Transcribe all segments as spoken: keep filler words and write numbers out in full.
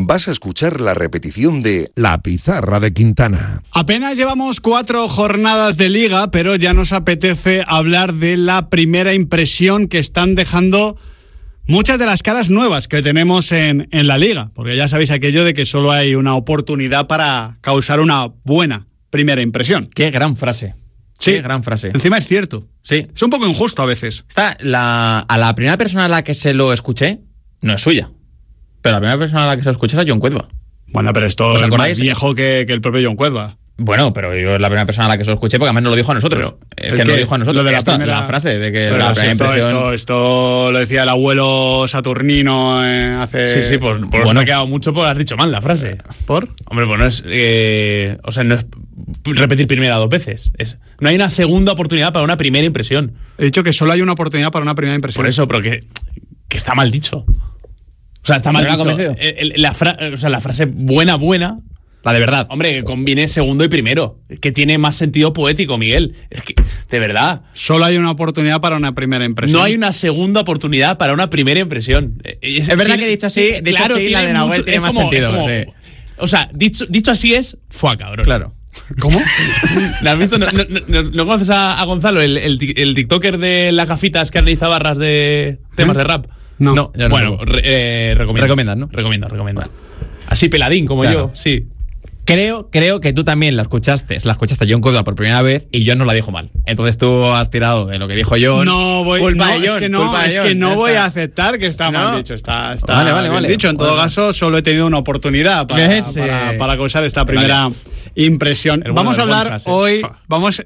vas a escuchar la repetición de La Pizarra de Quintana. Apenas llevamos cuatro jornadas de liga, pero ya nos apetece hablar de la primera impresión que están dejando muchas de las caras nuevas que tenemos en, en la liga, porque ya sabéis aquello de que solo hay una oportunidad para causar una buena primera impresión. Qué gran frase. Sí, Qué gran frase. Encima es cierto. Sí. Es un poco injusto a veces. Esta, la, a la primera persona a la que se lo escuché, no es suya. Pero la primera persona a la que se lo escuché era John Cuedva. Bueno, pero esto es más viejo que, que el propio John Cuedva. Bueno, pero yo es la primera persona a la que se lo escuché porque además nos lo dijo a nosotros. Pero, es, es que nos lo dijo a nosotros. Lo de la, esta, primera, la frase de que pero la no, primera esto, impresión... Esto, esto lo decía el abuelo Saturnino eh, hace... Sí, sí, pues, pues bueno, me ha quedado mucho porque has dicho mal la frase. ¿Por? Hombre, pues no es... Eh, o sea, no es repetir primera dos veces. Es, no hay una segunda oportunidad para una primera impresión. He dicho que solo hay una oportunidad para una primera impresión. Por eso, pero que, que está mal dicho. O sea, está mal dicho. El, el, la, fra, o sea, la frase buena, buena... La de verdad. Hombre, que combine segundo y primero. Que tiene más sentido poético, Miguel. Es que, de verdad. Solo hay una oportunidad para una primera impresión. No hay una segunda oportunidad para una primera impresión. Es, es verdad tiene, que dicho así, eh, dicho claro, así la de Nahuel tiene más como, sentido. Como, sí. O sea, dicho, dicho así es, fue cabrón. Claro. ¿Cómo? ¿No has visto? ¿No, no, no, ¿no conoces a, a Gonzalo, el, el, el tiktoker de las gafitas que analiza barras de temas ¿Eh? de rap? No. no, no bueno, re, eh, recomiendo. Recomiendas, ¿no? Recomiendo, recomiendo. Así peladín como claro. yo, sí. Creo, creo que tú también la escuchaste, la escuchaste a John Cuedva por primera vez y John no la dijo mal. Entonces tú has tirado de lo que dijo John. No voy, culpa no, de John, es que no, es John, que no voy está. a aceptar que está no. mal dicho. Está, está vale, vale, bien vale. dicho. En todo bueno. caso, solo he tenido una oportunidad para, Ese... para, para causar esta primera vale. impresión. Bueno vamos a hablar Bonchas, hoy. ¿eh? Vamos.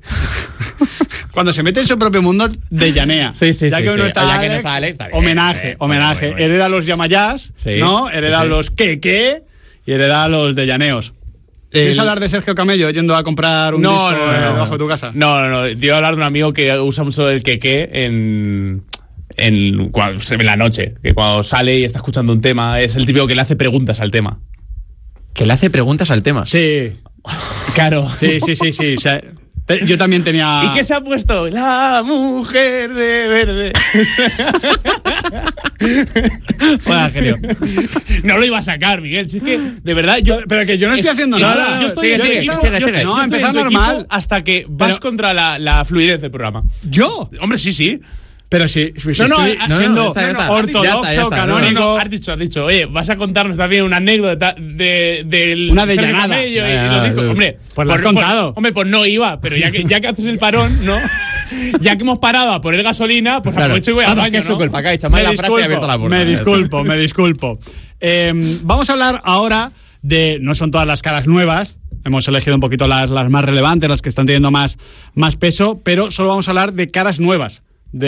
Cuando se mete en su propio mundo de llanea. Sí, sí, ya sí, que uno sí. está, ya Alex, que no está Alex, está bien, homenaje, bien, homenaje. Bien, bien, bien. Hereda los llamayás, sí, ¿no? Hereda sí, sí. los que qué y hereda los de llaneos. ¿Quieres El... hablar de Sergio Camello yendo a comprar un no, disco no, no, no, debajo no. de tu casa? No, no, no. Te iba a hablar de un amigo que usa mucho el queque en, en, cuando, en la noche. Que cuando sale y está escuchando un tema, es el típico que le hace preguntas al tema. Que le hace preguntas al tema. Sí. Claro. Sí, sí, sí, sí. O sea, te, yo también tenía... ¿Y qué se ha puesto? La mujer de verde. Bueno, genio. No lo iba a sacar, Miguel. Si es que, de verdad, yo... Pero que yo no estoy es, haciendo es, nada. Yo estoy sigue, en tu sigue, equipo, sigue, yo sigue. estoy- No, yo estoy empezar en tu normal. equipo hasta que vas Pero- contra la, la fluidez del programa. ¿Yo? Hombre, sí, sí. Pero si, si No, no, estoy no, no, siendo ya está, ya está. ortodoxo, Ya está, ya está. canónico... No, no, has dicho, has dicho, oye, vas a contarnos también una anécdota de, del Una de Sergio llanada. Camello y, Ya, y ya, lo dijo. ya. Hombre, Pues lo has contado. hombre, pues no iba, pero ya que, ya que haces el parón, ¿no? Ya que hemos parado a poner gasolina, pues Claro. aprovecho y voy al Vamos, baño, que es su ¿no? culpa, que ha dicho mal Me la frase y ha abierto la disculpo, puerta. me disculpo, me disculpo. Eh, vamos a hablar ahora de... No son todas las caras nuevas. Hemos elegido un poquito las, las más relevantes, las que están teniendo más, más peso, pero solo vamos a hablar de caras nuevas,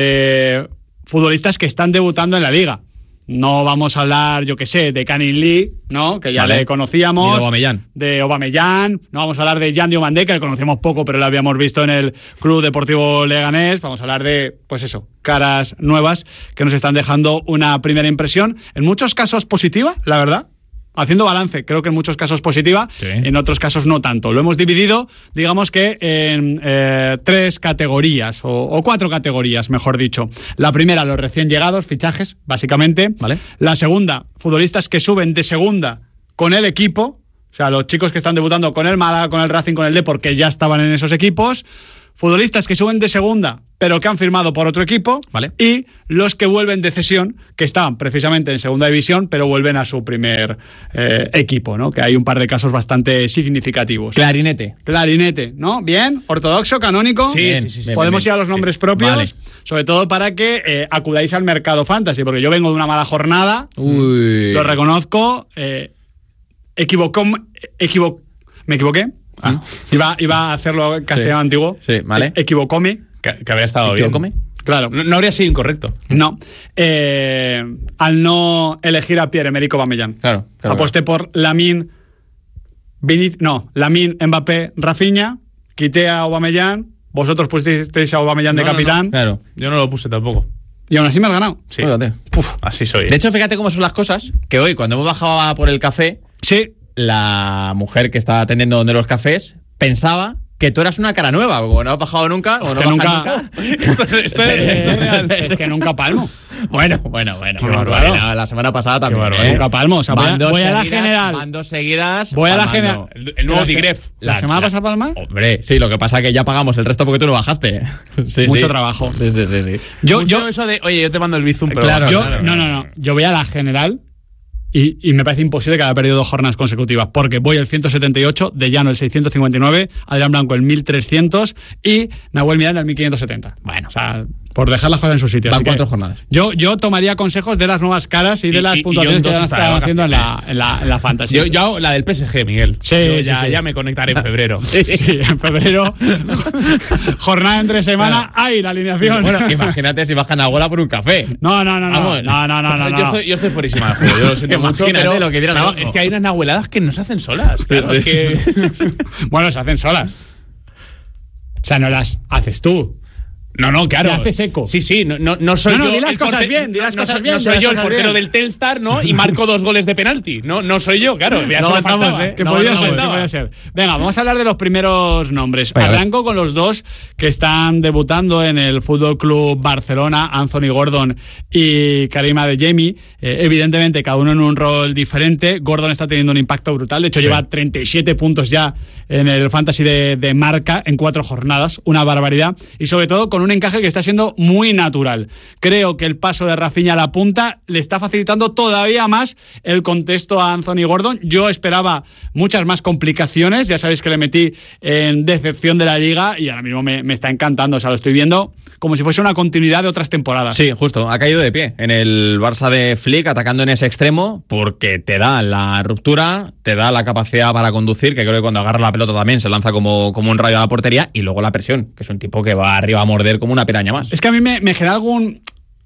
de futbolistas que están debutando en la liga. No vamos a hablar, yo qué sé, de Canin Lee, ¿no? Que ya Vale. le conocíamos. Ni de Aubameyang. De Aubameyang. No vamos a hablar de Jan Diomandé, que le conocemos poco, pero lo habíamos visto en el Club Deportivo Leganés. Vamos a hablar de, pues eso, caras nuevas que nos están dejando una primera impresión. En muchos casos positiva, la verdad. Haciendo balance, creo que en muchos casos positiva, Sí. en otros casos no tanto. Lo hemos dividido, digamos que en eh, tres categorías, o, o cuatro categorías, mejor dicho. La primera, los recién llegados, fichajes, básicamente. Vale. La segunda, futbolistas que suben de segunda con el equipo, o sea, los chicos que están debutando con el Málaga, con el Racing, con el Depor, que ya estaban en esos equipos. Futbolistas que suben de segunda, pero que han firmado por otro equipo. Vale. Y los que vuelven de cesión, que estaban precisamente en segunda división, pero vuelven a su primer eh, equipo, ¿no? Que hay un par de casos bastante significativos. Clarinete. Clarinete, ¿no? Bien, ortodoxo, canónico. Sí, Bien, sí, sí, sí. bien, Podemos bien, ir a los nombres sí. propios, Vale. sobre todo para que eh, acudáis al mercado fantasy, porque yo vengo de una mala jornada, Uy. lo reconozco, eh, equivocó, equivo, me equivoqué, Ah. iba, iba a hacerlo en castellano Sí. antiguo, Sí, vale. E- equivocóme, Que, que habría estado ¿Y bien. qué come? claro, No, no habría sido incorrecto. no, eh, al no elegir a Pierre-Emerick Aubameyang, Claro, claro, aposté por Lamine, Vinic, no, Lamine, Mbappé, Rafinha, quité a Aubameyang, vosotros pusisteis a Aubameyang de No, no, capitán, Claro. Yo no lo puse tampoco. y aún así me has ganado. Sí. Fíjate. Puf, así soy. De hecho, fíjate cómo son las cosas, que hoy, cuando hemos bajado a por el café, Sí, la mujer que estaba atendiendo donde los cafés pensaba que tú eras una cara nueva, o no has bajado nunca, o Es no que bajas nunca- nunca. esto, esto es, esto es real. Es que nunca palmo. Bueno, bueno, bueno. Qué bárbaro. Bueno, la semana pasada también. bárbaro. ¿eh? Nunca palmo. O sea, voy a- Van dos voy a la seguidas, general. van dos seguidas. Voy a la palmando. general. El, el nuevo La se- Tigref. ¿La, La- semana la- pasada palma? Hombre, sí, lo que pasa es que ya pagamos el resto porque tú no bajaste. Sí, Mucho sí. trabajo. Sí, sí, sí. sí. Yo, Mucho yo, eso de, oye, yo te mando el Bizum, pero Claro, yo, claro, no, claro. no, no. Yo voy a la general y, y me parece imposible que haya perdido dos jornadas consecutivas, porque voy el ciento setenta y ocho, De Llano el seiscientos cincuenta y nueve, Adrián Blanco el mil trescientos y Nahuel Miranda el mil quinientos setenta. Bueno, o sea, por dejar las cosas en su sitio. Van Así que cuatro jornadas. Yo, yo tomaría consejos de las nuevas caras y de Y- las y- y puntuaciones yo que en ya dos están estaré de haciendo en la, vacaciones. en la, en la fantasy. Yo, yo hago la del P S G, Miguel. Sí, Yo sí, ya, sí. ya me conectaré en febrero. Sí, en febrero, jornada entre semana, ¡ay, la alineación! Bueno, imagínate si bajan a Gola por un café. no, no, no, no, Vamos. no, no, no, no, Yo, no. estoy, yo estoy fuerísima de juego, yo lo siento mucho, Imagínate pero lo que dirán pero abajo. es que hay unas nahueladas que nos hacen solas. Claro, sí. es que... Bueno, se hacen solas. O sea, no las haces tú. No, no, claro. Le haces eco. Sí, sí, no, no, no soy No, no, yo. di las el cosas porte- bien, di las no, cosas no, bien, No di soy las yo el cosas portero bien. del Telstar, ¿no? Y marco dos goles de penalti. No, no soy yo, claro. Ya No solo avanzamos, faltaba. ¿eh? Que No, podía no, ser, no, que no. podía ser. Venga, vamos a hablar de los primeros nombres. Venga, Arranco con los dos que están debutando en el Fútbol Club Barcelona, Anthony Gordon y Karim Adeyemi. Eh, evidentemente, cada uno en un rol diferente. Gordon está teniendo un impacto brutal. De hecho, Sí. lleva treinta y siete puntos ya en el fantasy de, de marca en cuatro jornadas. Una barbaridad. Y sobre todo con un encaje que está siendo muy natural. Creo que el paso de Rafinha a la punta le está facilitando todavía más el contexto a Anthony Gordon. Yo esperaba muchas más complicaciones. Ya sabéis que le metí en decepción de la liga y ahora mismo me, me está encantando. O sea, lo estoy viendo como si fuese una continuidad de otras temporadas. Sí, justo, ha caído de pie en el Barça de Flick, atacando en ese extremo, porque te da la ruptura, te da la capacidad para conducir, que creo que cuando agarra la pelota también se lanza como, como un rayo a la portería, y luego la presión, que es un tipo que va arriba a morder como una piraña más. Es que a mí me, me genera algún,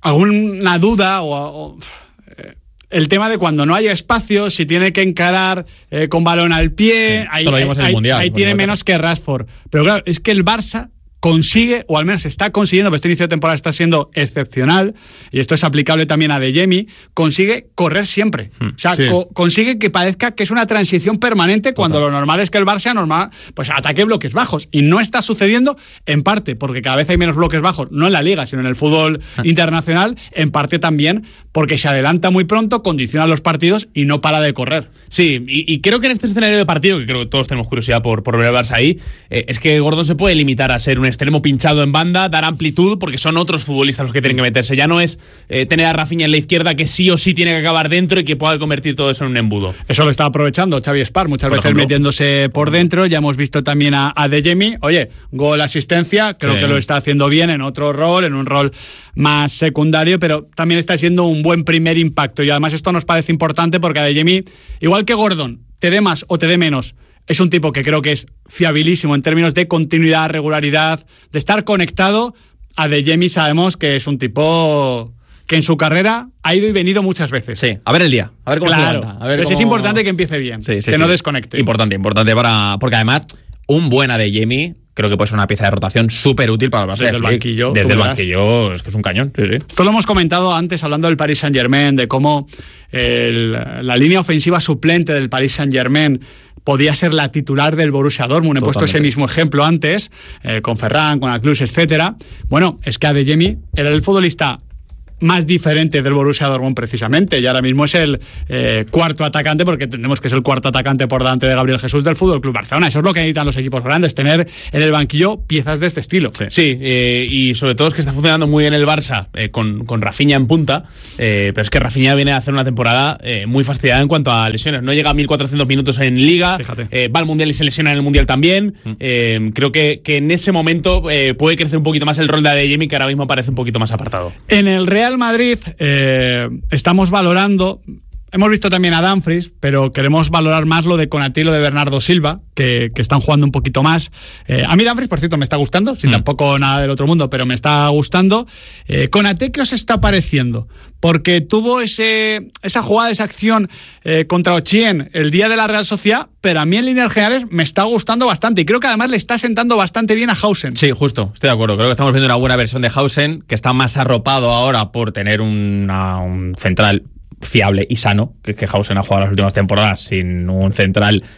alguna duda o, o eh, el tema de cuando no haya espacio, si tiene que encarar eh, con balón al pie, Sí, ahí, esto lo vimos en el ahí- Mundial, ahí por tiene ejemplo. menos que Rashford. Pero claro, es que el Barça consigue, o al menos está consiguiendo, pero este inicio de temporada está siendo excepcional, y esto es aplicable también a Adeyemi, consigue correr siempre. O sea, sí. co- consigue que parezca que es una transición permanente cuando lo normal es que el Barça normal, pues ataque bloques bajos. Y no está sucediendo, en parte porque cada vez hay menos bloques bajos, no en la Liga, sino en el fútbol internacional, en parte también porque se adelanta muy pronto, condiciona los partidos y no para de correr. Sí, y, y creo que en este escenario de partido, que creo que todos tenemos curiosidad por, por ver el Barça ahí, eh, es que Gordon se puede limitar a ser un extremo pinchado en banda, dar amplitud, porque son otros futbolistas los que tienen que meterse. Ya no es eh, tener a Rafinha en la izquierda, que sí o sí tiene que acabar dentro y que pueda convertir todo eso en un embudo. Eso lo está aprovechando Xavi Spar, muchas Por veces ejemplo. metiéndose por dentro. Ya hemos visto también a Adeyemi. Oye, gol, asistencia, creo Sí. que lo está haciendo bien en otro rol, en un rol más secundario, pero también está siendo un buen primer impacto. Y además esto nos parece importante porque Adeyemi, igual que Gordon, te dé más o te dé menos, es un tipo que creo que es fiabilísimo en términos de continuidad, regularidad, de estar conectado. Adeyemi sabemos que es un tipo que en su carrera ha ido y venido muchas veces. Sí, a ver el día, a ver cómo Claro, se levanta. A ver pero sí es cómo- importante que empiece bien, Sí, sí, que sí. no desconecte. Importante, importante para. Porque además, un buen Adeyemi creo que puede ser una pieza de rotación súper útil para el Barça. Desde de el Flick. banquillo, Desde tú el verás. banquillo, es que es un cañón. Sí, sí. Esto lo hemos comentado antes hablando del Paris Saint-Germain, de cómo el- la línea ofensiva suplente del Paris Saint-Germain podía ser la titular del Borussia Dortmund. He puesto ese Totalmente. mismo ejemplo antes, eh, con Ferran, con Aklus, etcétera. Bueno, es que Adeyemi era el futbolista más diferente del Borussia Dortmund precisamente, y ahora mismo es el eh, cuarto atacante, porque entendemos que es el cuarto atacante por delante de Gabriel Jesús del Fútbol Club Barcelona. Eso es lo que necesitan los equipos grandes, tener en el banquillo piezas de este estilo. Sí, eh, y sobre todo es que está funcionando muy bien el Barça eh, con, con Rafinha en punta, eh, pero es que Rafinha viene a hacer una temporada eh, muy fastidiada en cuanto a lesiones. No llega a mil cuatrocientos minutos en Liga, Fíjate. eh, va al Mundial y se lesiona en el Mundial también. Eh, creo que, que en ese momento eh, puede crecer un poquito más el rol de Adeyemi, que ahora mismo parece un poquito más apartado. En el Real Madrid eh, estamos valorando, hemos visto también a Dumfries, pero queremos valorar más lo de Konaté y lo de Bernardo Silva, que, que están jugando un poquito más. Eh, a mí Dumfries, por cierto, me está gustando, sin Mm. tampoco nada del otro mundo, pero me está gustando. Eh, Konaté, ¿qué os está pareciendo? Porque tuvo ese esa jugada, esa acción eh, contra Ochien el día de la Real Sociedad, pero a mí en líneas generales me está gustando bastante, y creo que además le está sentando bastante bien a Hausen. Sí, justo, estoy de acuerdo. Creo que estamos viendo una buena versión de Hausen, que está más arropado ahora por tener una- un central fiable y sano, que, que Hausen ha jugado las últimas temporadas sin un central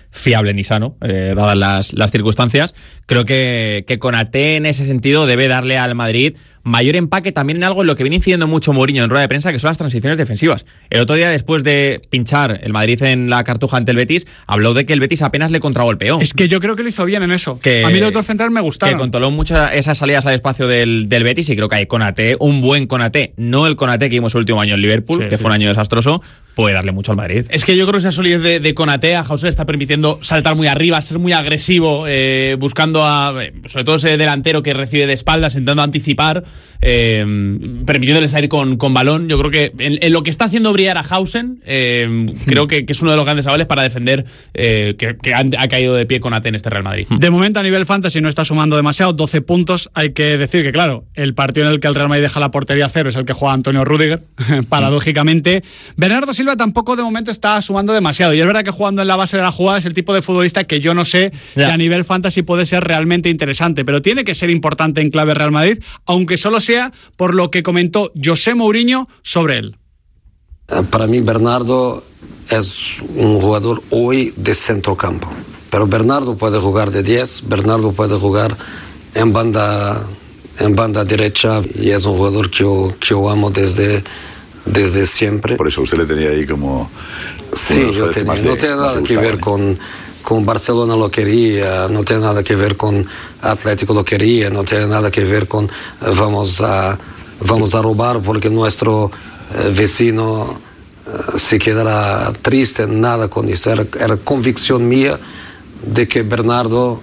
fiable ni sano, eh, dadas las, las circunstancias. Creo que, que Konaté en ese sentido debe darle al Madrid mayor empaque también en algo en lo que viene incidiendo mucho Mourinho en rueda de prensa, que son las transiciones defensivas. El otro día, después de pinchar el Madrid en la Cartuja ante el Betis, habló de que el Betis apenas le contragolpeó. Es que yo creo que lo hizo bien en eso. Que, a mí los dos centrales me gustaron. Que controló muchas esas salidas al espacio del, del Betis, y creo que hay Konaté, un buen Konaté, no el Konaté que vimos el último año en Liverpool, sí, que sí. fue un año desastroso, puede darle mucho al Madrid. Es que yo creo que esa solidez de, de Konaté a Hauser está permitiendo saltar muy arriba, ser muy agresivo, eh, buscando a, sobre todo ese delantero que recibe de espaldas, intentando anticipar, eh, permitiéndole salir con, con balón. Yo creo que en, en lo que está haciendo brillar a Hausen, eh, mm. creo que, que es uno de los grandes avales para defender eh, que, que ha, ha caído de pie Konaté en este Real Madrid. De momento, a nivel fantasy, no está sumando demasiado, doce puntos. Hay que decir que, claro, el partido en el que el Real Madrid deja la portería cero es el que juega Antonio Rüdiger, paradójicamente. Bernardo Silva tampoco de momento está sumando demasiado, y es verdad que jugando en la base de la jugada es el tipo de futbolista que yo no sé ya. si a nivel fantasy puede ser realmente interesante, pero tiene que ser importante en clave Real Madrid, aunque solo sea por lo que comentó José Mourinho sobre él. Para mí Bernardo es un jugador hoy de centrocampo, pero Bernardo puede jugar de diez, Bernardo puede jugar en banda, en banda derecha, y es un jugador que yo, que yo amo desde, desde siempre. Por eso usted le tenía ahí como... Sí, yo tenía, no tiene nada que ver con... con Barcelona lo quería, no tiene nada que ver con Atlético lo quería, no tiene nada que ver con uh, vamos a vamos a robar porque nuestro uh, vecino uh, se quedará triste, nada con eso. Era, era convicción mía de que Bernardo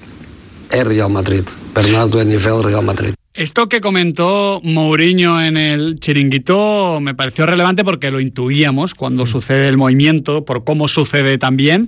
es Real Madrid, Bernardo es nivel Real Madrid. Esto que comentó Mourinho en el Chiringuito me pareció relevante porque lo intuíamos cuando mm. sucede el movimiento, por cómo sucede también.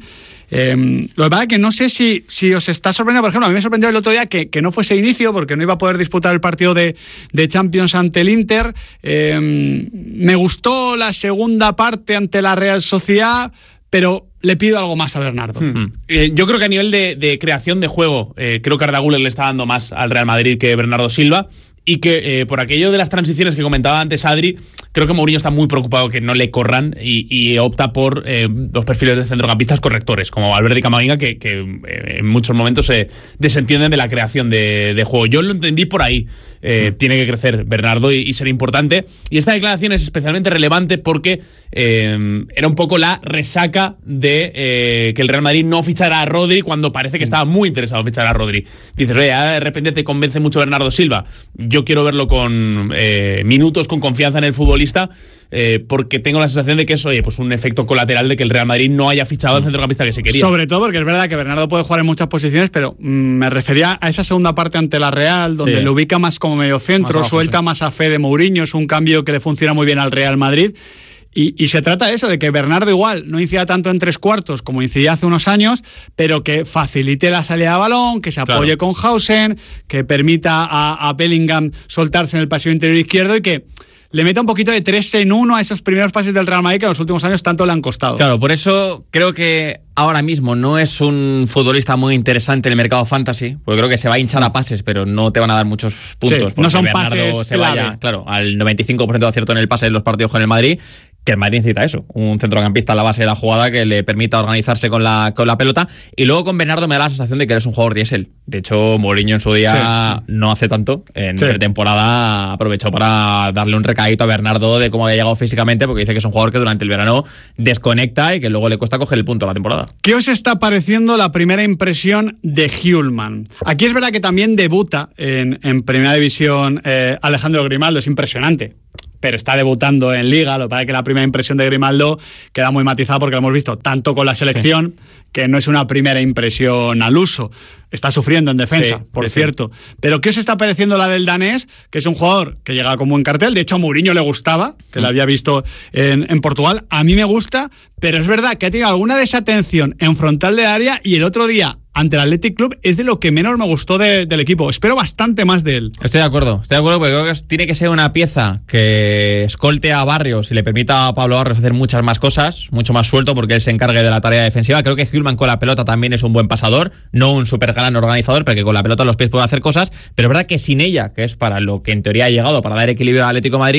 Eh, lo que pasa es que no sé si, si os está sorprendiendo. Por ejemplo, a mí me sorprendió el otro día que, que no fuese inicio, porque no iba a poder disputar el partido de, de Champions ante el Inter. Eh, me gustó la segunda parte ante la Real Sociedad, pero le pido algo más a Bernardo. Hmm. Eh, yo creo que a nivel de, de creación de juego, eh, creo que Arda Güler le está dando más al Real Madrid que Bernardo Silva. Y que eh, por aquello de las transiciones que comentaba antes Adri, creo que Mourinho está muy preocupado que no le corran y, y opta por eh, los perfiles de centrocampistas correctores, como Valverde y Camavinga, que, que eh, en muchos momentos se desentienden de la creación de, de juego. Yo lo entendí por ahí. Eh, mm. Tiene que crecer Bernardo y, y ser importante. Y esta declaración es especialmente relevante porque eh, era un poco la resaca de eh, que el Real Madrid no fichara a Rodri cuando parece que estaba muy interesado en fichar a Rodri. Dices, oye, de repente te convence mucho Bernardo Silva. Yo quiero verlo con eh, minutos, con confianza en el futbolista, eh, porque tengo la sensación de que es, oye, pues un efecto colateral de que el Real Madrid no haya fichado al centrocampista que se quería. Sobre todo porque es verdad que Bernardo puede jugar en muchas posiciones, pero mm, me refería a esa segunda parte ante la Real, donde sí. le ubica más como mediocentro, más abajo, suelta sí. más a fe de Mourinho, es un cambio que le funciona muy bien al Real Madrid. Y, y se trata de eso, de que Bernardo igual no incida tanto en tres cuartos como incidía hace unos años, pero que facilite la salida de balón, que se apoye claro. con Hausen, que permita a, a Bellingham soltarse en el pasillo interior izquierdo y que le meta un poquito de tres en uno a esos primeros pases del Real Madrid que en los últimos años tanto le han costado. Claro, por eso creo que ahora mismo no es un futbolista muy interesante en el mercado fantasy, porque creo que se va a hinchar a pases, pero no te van a dar muchos puntos. Sí, no son Bernardo pases se clave. vaya, claro, al noventa y cinco por ciento de acierto en el pase en los partidos con el Madrid, que el Madrid necesita eso, un centrocampista a la base de la jugada que le permita organizarse con la, con la pelota. Y luego con Bernardo me da la sensación de que eres un jugador diésel. De hecho, Mourinho en su día sí. no hace tanto, en sí. pretemporada aprovechó para darle un recadito a Bernardo de cómo había llegado físicamente, porque dice que es un jugador que durante el verano desconecta y que luego le cuesta coger el punto a la temporada. ¿Qué os está pareciendo la primera impresión de Hjulmand? Aquí es verdad que también debuta en, en Primera División eh, Alejandro Grimaldo, es impresionante, pero está debutando en Liga. Lo que pasa es que la primera impresión de Grimaldo queda muy matizada porque lo hemos visto tanto con la selección, sí. que no es una primera impresión al uso. Está sufriendo en defensa, sí, por sí, cierto. Sí. Pero ¿qué os está pareciendo la del danés? Que es un jugador que llega con buen cartel. De hecho, a Mourinho le gustaba, que mm. lo había visto en, en Portugal. A mí me gusta, pero es verdad que ha tenido alguna desatención en frontal de área y el otro día ante el Athletic Club es de lo que menos me gustó de, del equipo. Espero bastante más de él. Estoy de acuerdo, estoy de acuerdo porque creo que tiene que ser una pieza que escolte a Barrios y le permita a Pablo Barrios hacer muchas más cosas, mucho más suelto, porque él se encargue de la tarea defensiva. Creo que Hjulmand con la pelota también es un buen pasador, no un super gran organizador, pero que con la pelota en los pies puede hacer cosas, pero es verdad que sin ella, que es para lo que en teoría ha llegado, para dar equilibrio al Atlético de Madrid,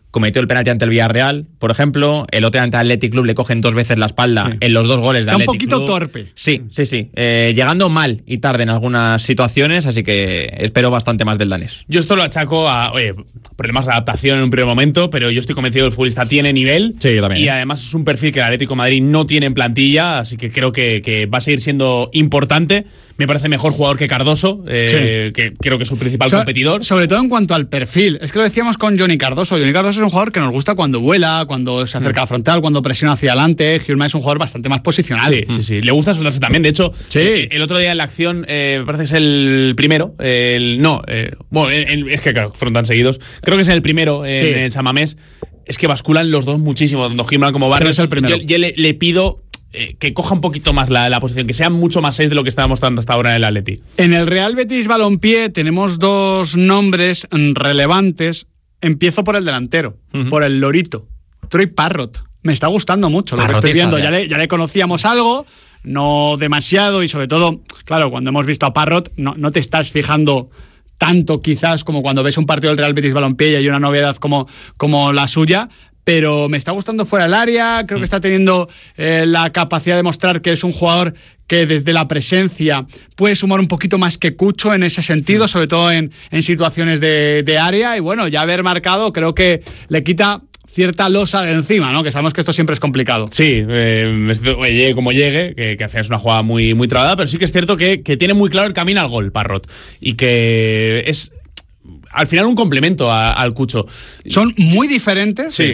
cometió el penalti ante el Villarreal, por ejemplo. El otro ante el Athletic Club le cogen dos veces la espalda sí. en los dos goles de Está Athletic un poquito Club. torpe. Sí, sí, sí. Eh, llegando mal y tarde en algunas situaciones, así que espero bastante más del danés. Yo esto lo achaco a oye, problemas de adaptación en un primer momento, pero yo estoy convencido que el futbolista tiene nivel. Sí, yo también. Y además es un perfil que el Atlético de Madrid no tiene en plantilla, así que creo que, que va a seguir siendo importante. Me parece mejor jugador que Cardoso, eh, sí. que creo que es su principal so, competidor. Sobre todo en cuanto al perfil. Es que lo decíamos con Johnny Cardoso. Johnny Cardoso es un jugador que nos gusta cuando vuela, cuando se acerca mm. a la frontal, cuando presiona hacia adelante. Gilma es un jugador bastante más posicional. Sí, mm. sí, sí. Le gusta soltarse también. De hecho, sí. el, el otro día en la acción, eh, me parece que es el primero. El, no, eh, bueno, el, el, es que claro, fueron tan seguidos. Creo que es el primero en, sí. en San Mamés. Es que basculan los dos muchísimo, tanto Gilma como Barrios. Es el primero. Yo, yo le, le pido... Eh, que coja un poquito más la, la posición, que sea mucho más seis de lo que estaba mostrando hasta ahora en el Atleti. En el Real Betis Balompié tenemos dos nombres relevantes. Empiezo por el delantero, uh-huh. por el Lorito, Troy Parrott. Me está gustando mucho lo que estoy viendo. Ya le, ya le conocíamos algo, no demasiado, y sobre todo, claro, cuando hemos visto a Parrott, no, no te estás fijando tanto quizás como cuando ves un partido del Real Betis Balompié y hay una novedad como, como la suya. Pero me está gustando fuera del área, creo que está teniendo eh, la capacidad de mostrar que es un jugador que desde la presencia puede sumar un poquito más que Cucho en ese sentido, sobre todo en, en situaciones de, de área, y bueno, ya haber marcado creo que le quita cierta losa de encima, ¿no? Que sabemos que esto siempre es complicado. Sí, eh, llegue como llegue, que, que hace es una jugada muy, muy trabada, pero sí que es cierto que, que tiene muy claro el camino al gol, Parrott, y que es al final un complemento a, al Cucho. Son muy diferentes. Sí.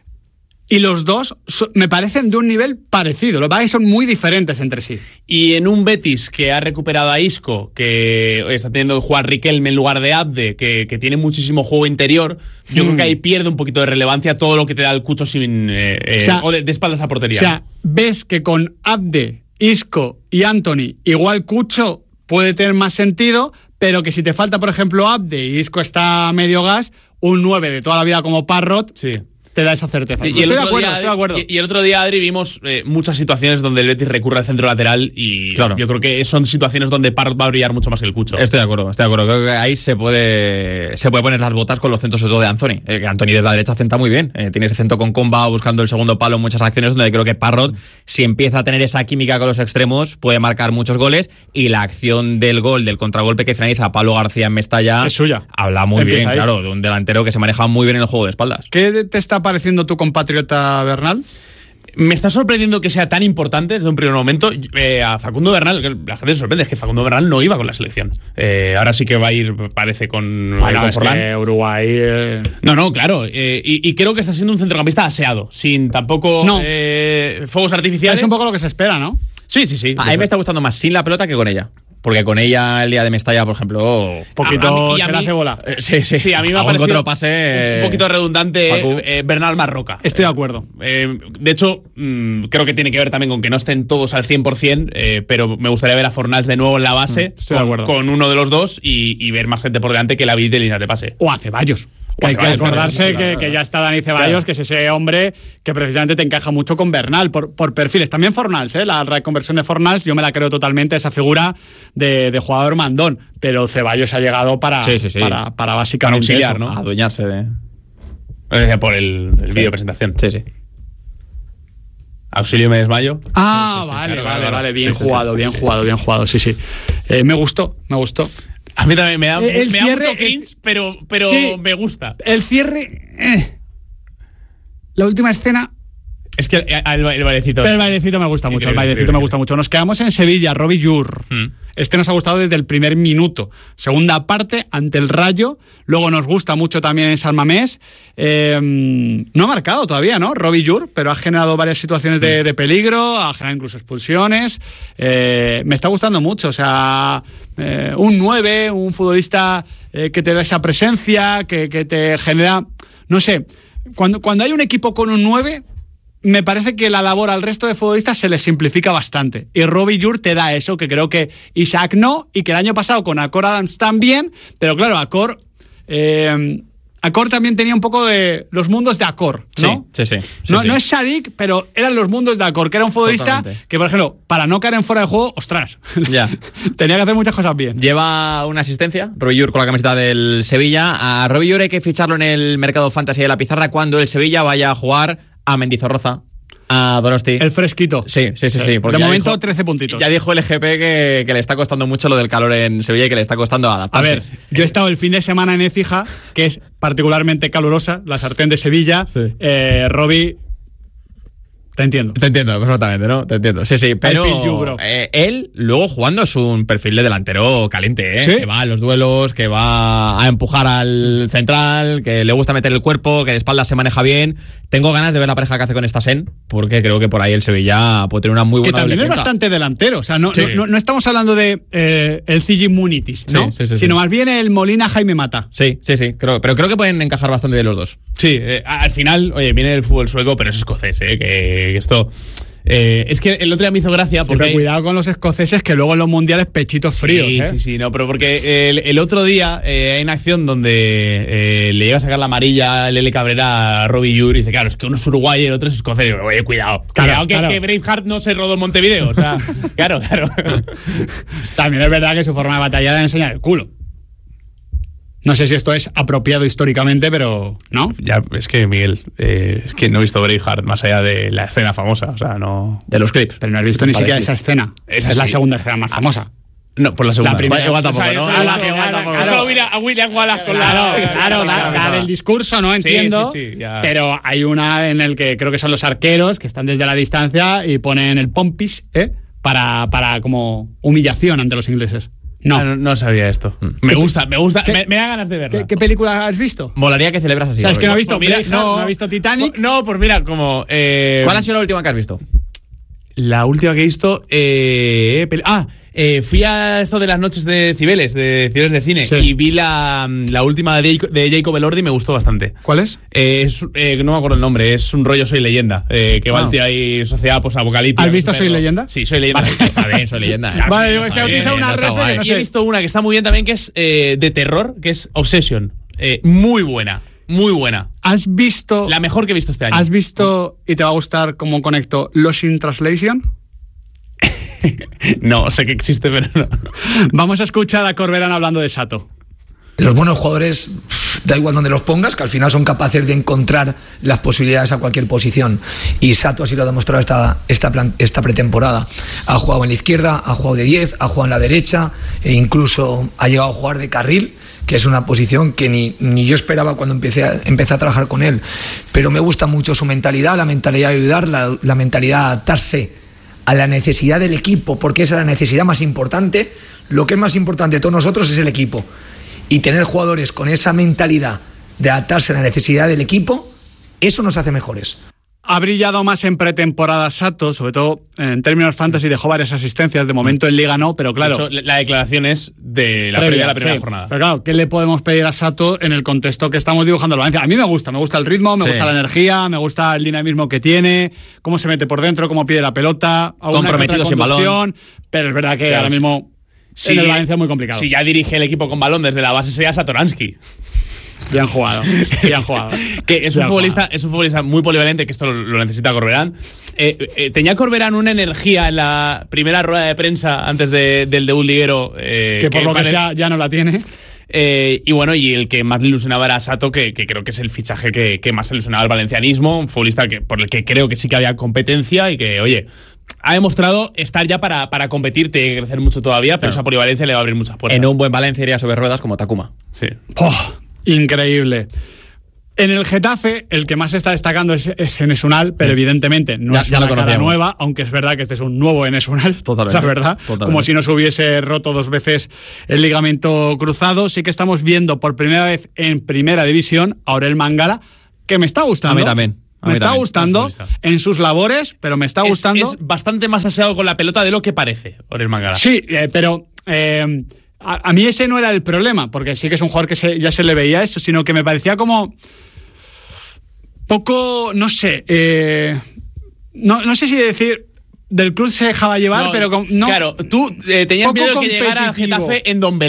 Y los dos so, me parecen de un nivel parecido. Los Betis son muy diferentes entre sí. Y en un Betis que ha recuperado a Isco, que está teniendo que jugar Riquelme en lugar de Abde, que, que tiene muchísimo juego interior, yo mm. creo que ahí pierde un poquito de relevancia todo lo que te da el Cucho sin, eh, o, sea, o de, de espaldas a portería. O sea, ves que con Abde, Isco y Anthony, igual Cucho puede tener más sentido, pero que si te falta, por ejemplo, Abde y Isco está a medio gas, un nueve de toda la vida como Parrott... Sí. te da esa certeza. Y, y, el, estoy otro de acuerdo, día, estoy de acuerdo. Y, y el otro día, Adri, vimos eh, muchas situaciones donde el Betis recurre al centro lateral y claro. yo creo que son situaciones donde Parrott va a brillar mucho más que el Cucho. Estoy de acuerdo, estoy de acuerdo. Creo que ahí se puede se puede poner las botas con los centros, sobre todo de Anthony. Eh, que Anthony desde la derecha centra muy bien. Eh, tiene ese centro con comba buscando el segundo palo en muchas acciones donde creo que Parrott, si empieza a tener esa química con los extremos, puede marcar muchos goles, y la acción del gol, del contragolpe que finaliza a Pablo García en Mestalla, es suya. Habla muy Empieza bien, ahí. claro, de un delantero que se maneja muy bien en el juego de espaldas. ¿Qué te está pareciendo tu compatriota Bernal? Me está sorprendiendo que sea tan importante desde un primer momento. Eh, a Facundo Bernal, la gente se sorprende, es que Facundo Bernal no iba con la selección. Eh, ahora sí que va a ir, parece, con, bueno, con es Forlán. que Uruguay... Eh... No, no, claro. Eh, y, y creo que está siendo un centrocampista aseado, sin tampoco no. eh, fuegos artificiales. Es un poco lo que se espera, ¿no? Sí, sí, sí. A mí me está gustando más sin la pelota que con ella. Porque con ella el día de Mestalla, por ejemplo, un poquito a, a mí, se la hace bola. Eh, sí, sí. Sí, a mí me ha Algún parecido pase, un poquito redundante eh, Bernal Marroca. Estoy de acuerdo. Eh, de hecho, mmm, creo que tiene que ver también con que no estén todos al cien por ciento, eh, pero me gustaría ver a Fornals de nuevo en la base, Estoy con, de acuerdo. con uno de los dos y, y ver más gente por delante que la habilite de líneas de pase. O a Ceballos. Que hay que acordarse que, que ya está Dani Ceballos, claro. que es ese hombre que precisamente te encaja mucho con Bernal, por, por perfiles. También Fornals, ¿eh? La reconversión de Fornals, yo me la creo totalmente, esa figura de, de jugador mandón. Pero Ceballos ha llegado para, sí, sí, sí. para, para básicamente para auxiliar, eso, ¿no? A adueñarse de... Eh, por el, el sí. vídeo presentación. Sí, sí. Auxilio me desmayo. Ah, sí, sí, vale, sí, vale, claro, vale. Bien sí, jugado, sí, sí, bien sí, jugado, sí. bien jugado, sí, sí. Eh, me gustó, me gustó. A mí también me da, el me cierre, da mucho cringe, pero, pero sí, me gusta. El cierre... Eh. La última escena... Es que el, el, el bailecito... Pero el bailecito me gusta mucho, el bailecito me gusta mucho. Nos quedamos en Sevilla, Robbie Jur. Mm. Este nos ha gustado desde el primer minuto. Segunda parte, ante el Rayo. Luego nos gusta mucho también en San Mamés. Eh, no ha marcado todavía, ¿no? Robbie Jur, pero ha generado varias situaciones de, de peligro, ha generado incluso expulsiones. Eh, me está gustando mucho, o sea... Eh, un nueve, un futbolista eh, que te da esa presencia, que, que te genera... No sé, cuando, cuando hay un equipo con un nueve... Me parece que la labor al resto de futbolistas se les simplifica bastante. Y Robbie Jur te da eso, que creo que Isaac no, y que el año pasado con Acor Adams también, pero claro, Acor eh, Acor también tenía un poco de los mundos de Acor, ¿no? Sí, sí, sí. sí, no, sí. no es Sadik, pero eran los mundos de Acor, que era un futbolista Totalmente. que, por ejemplo, para no caer en fuera de juego, ostras, Ya. tenía que hacer muchas cosas bien. Lleva una asistencia, Robillur con la camiseta del Sevilla. A Robillur hay que ficharlo en el mercado fantasy de la pizarra cuando el Sevilla vaya a jugar a Mendizorroza, a Donosti. El fresquito. Sí, sí, sí. sí De porque ya momento, dijo- trece puntitos. Ya dijo el G P que, que le está costando mucho lo del calor en Sevilla y que le está costando A adaptarse. ver, yo he estado el fin de semana en Écija, que es particularmente calurosa, la sartén de Sevilla. Sí. Eh, Robbie, te entiendo. Te entiendo, perfectamente, ¿no? Te entiendo. Sí, sí, pero feel you, bro. eh, él luego jugando es un perfil de delantero caliente, ¿eh? ¿Sí? Que va a los duelos, que va a empujar al central, que le gusta meter el cuerpo, que de espaldas se maneja bien. Tengo ganas de ver la pareja que hace con Stassen, porque creo que por ahí el Sevilla puede tener una muy Que buena también es doble punta. bastante delantero. O sea, no, Sí. no, no, no estamos hablando de eh, el Cigi Munitis, ¿no? Sí, sí, sí, Sino sí. más bien el Molina Jaime Mata. Sí, sí, sí, creo, pero creo que pueden encajar bastante de los dos. Sí, eh, al final, oye, viene del fútbol sueco, pero es escocés, eh, que, que esto... Eh, es que el otro día me hizo gracia Siempre porque... cuidado con los escoceses, que luego en los mundiales pechitos fríos. Sí, ¿eh? sí, sí, no, pero porque el, el otro día eh, hay una acción donde eh, le llega a sacar la amarilla Lele Cabrera a Robbie Yur y dice, claro, es que uno es uruguayo y el otro es escocés. Y yo, oye, cuidado, Claro, cuidado que, claro. que Braveheart no se rodó en Montevideo. O sea, claro, claro. También es verdad que su forma de batallar era enseñar el culo. No sé si esto es apropiado históricamente, pero ¿no? Ya, es que, Miguel, eh, es que no he visto Braveheart más allá de la escena famosa. O sea, no... De los clips. Pero no has visto ni Vale, siquiera clips. esa escena. Es Es la así. segunda escena más famosa. No, por la segunda. La primera- igual tampoco, O sea, ¿no? eso- La eso- que igual tampoco, eso claro. a William- a William Wallace con la... Claro, claro, claro, claro, el discurso, ¿no? Entiendo. sí, sí, ya. Pero hay una en el que creo que son los arqueros que están desde la distancia y ponen el pompis, ¿eh? Para, para como humillación ante los ingleses. No. Ah, no, no sabía esto. Me gusta, me gusta, ¿Qué- me, me da ganas de verla. ¿Qué, qué película has visto? Molaría que celebras así. O sea, es que no ha Robillur. visto Pues mira, Braveheart, no. no ha visto Titanic. No, pues mira, como... eh, ¿Cuál ha sido la última que has visto? La última que he visto... Eh, pel- ah, eh, fui a esto de las noches de Cibeles, de Cibeles de Cine, Sí. y vi la, la última de Jacob, de Jacob Elordi y me gustó bastante. ¿Cuál es? Eh, es, eh, no me acuerdo el nombre, es un rollo Soy Leyenda, eh, que va Ah. el tío ahí, sociedad posapocalíptica. ¿Has visto pero- Soy Leyenda? Sí, Soy Leyenda. Está bien, soy leyenda. Ya, Vale, sí, digo, está es que ha bien, utilizado una está refe guay. que no Y he sé. visto una que está muy bien también, que es eh, de terror, que es Obsession. Eh, muy buena, muy buena. ¿Has visto, La mejor que he visto este año. has visto, y te va a gustar cómo conecto, Lost in Translation? No, sé que existe, pero no. Vamos a escuchar a Corberán hablando de Sato. Los buenos jugadores, pff, da igual donde los pongas, que al final son capaces de encontrar las posibilidades a cualquier posición. Y Sato así lo ha demostrado esta, esta, plan- esta pretemporada. Ha jugado en la izquierda, ha jugado de diez, ha jugado en la derecha, e incluso ha llegado a jugar de carril, que es una posición que ni, ni yo esperaba cuando empecé a, empecé a trabajar con él. Pero me gusta mucho su mentalidad, la mentalidad de ayudar, la, la mentalidad de adaptarse a la necesidad del equipo, porque esa es la necesidad más importante. Lo que es más importante de todos nosotros es el equipo. Y tener jugadores con esa mentalidad de adaptarse a la necesidad del equipo, eso nos hace mejores. Ha brillado más en pretemporada Sato, sobre todo en términos fantasy, dejó varias asistencias, de momento en Liga no, pero claro. De hecho, la declaración es de la previa, de la primera sí. jornada. Pero claro, ¿qué le podemos pedir a Sato en el contexto que estamos dibujando el Valencia? A mí me gusta, me gusta el ritmo, me Sí. gusta la energía, me gusta el dinamismo que tiene, cómo se mete por dentro, cómo pide la pelota, alguna Comprometido que otra sin balón. conducción, pero es verdad que Claro, ahora mismo Sí, en el Valencia es muy complicado. Si ya dirige el equipo con balón desde la base sería Satoransky. Bien jugado, bien jugado. Que es un, Bien futbolista, jugado. es un futbolista muy polivalente, que esto lo, lo necesita Corberán. Eh, eh, tenía Corberán una energía en la primera rueda de prensa antes de- del debut liguero. eh, que por lo que pare- sea ya no la tiene. Eh, y bueno, y el que más le ilusionaba era Sato, que, que creo que es el fichaje que, que más ilusionaba al valencianismo, un futbolista que, por el que creo que sí que había competencia y que, oye, ha demostrado estar ya para, para competir, tiene que crecer mucho todavía, pero Claro. esa polivalencia le va a abrir muchas puertas. En un buen Valencia iría sobre ruedas como Takuma. Sí. ¡Oh! Increíble. En el Getafe, el que más está destacando es, es Enes Unal, pero evidentemente no Ya- es ya una lo cara conocíamos. nueva, aunque es verdad que este es un nuevo Enes Unal. Totalmente. La verdad. Totalmente. Como si no se hubiese roto dos veces el ligamento cruzado. Sí que estamos viendo por primera vez en Primera División a Aurel Mangala, que me está gustando. A mí también. A Me mí está también. gustando Buen futbolista. en sus labores, pero me está Es- gustando. Es, bastante más aseado con la pelota de lo que parece, Orel Mangala. Sí, eh, pero eh, a, a mí ese no era el problema, porque sí que es un jugador que se- ya se le veía eso, sino que me parecía como poco, no sé, eh, no, no sé si decir del club se dejaba llevar, No, pero con- no. Claro, tú eh, tenías Poco miedo de que llegara al competitivo. Getafe en Don Belé.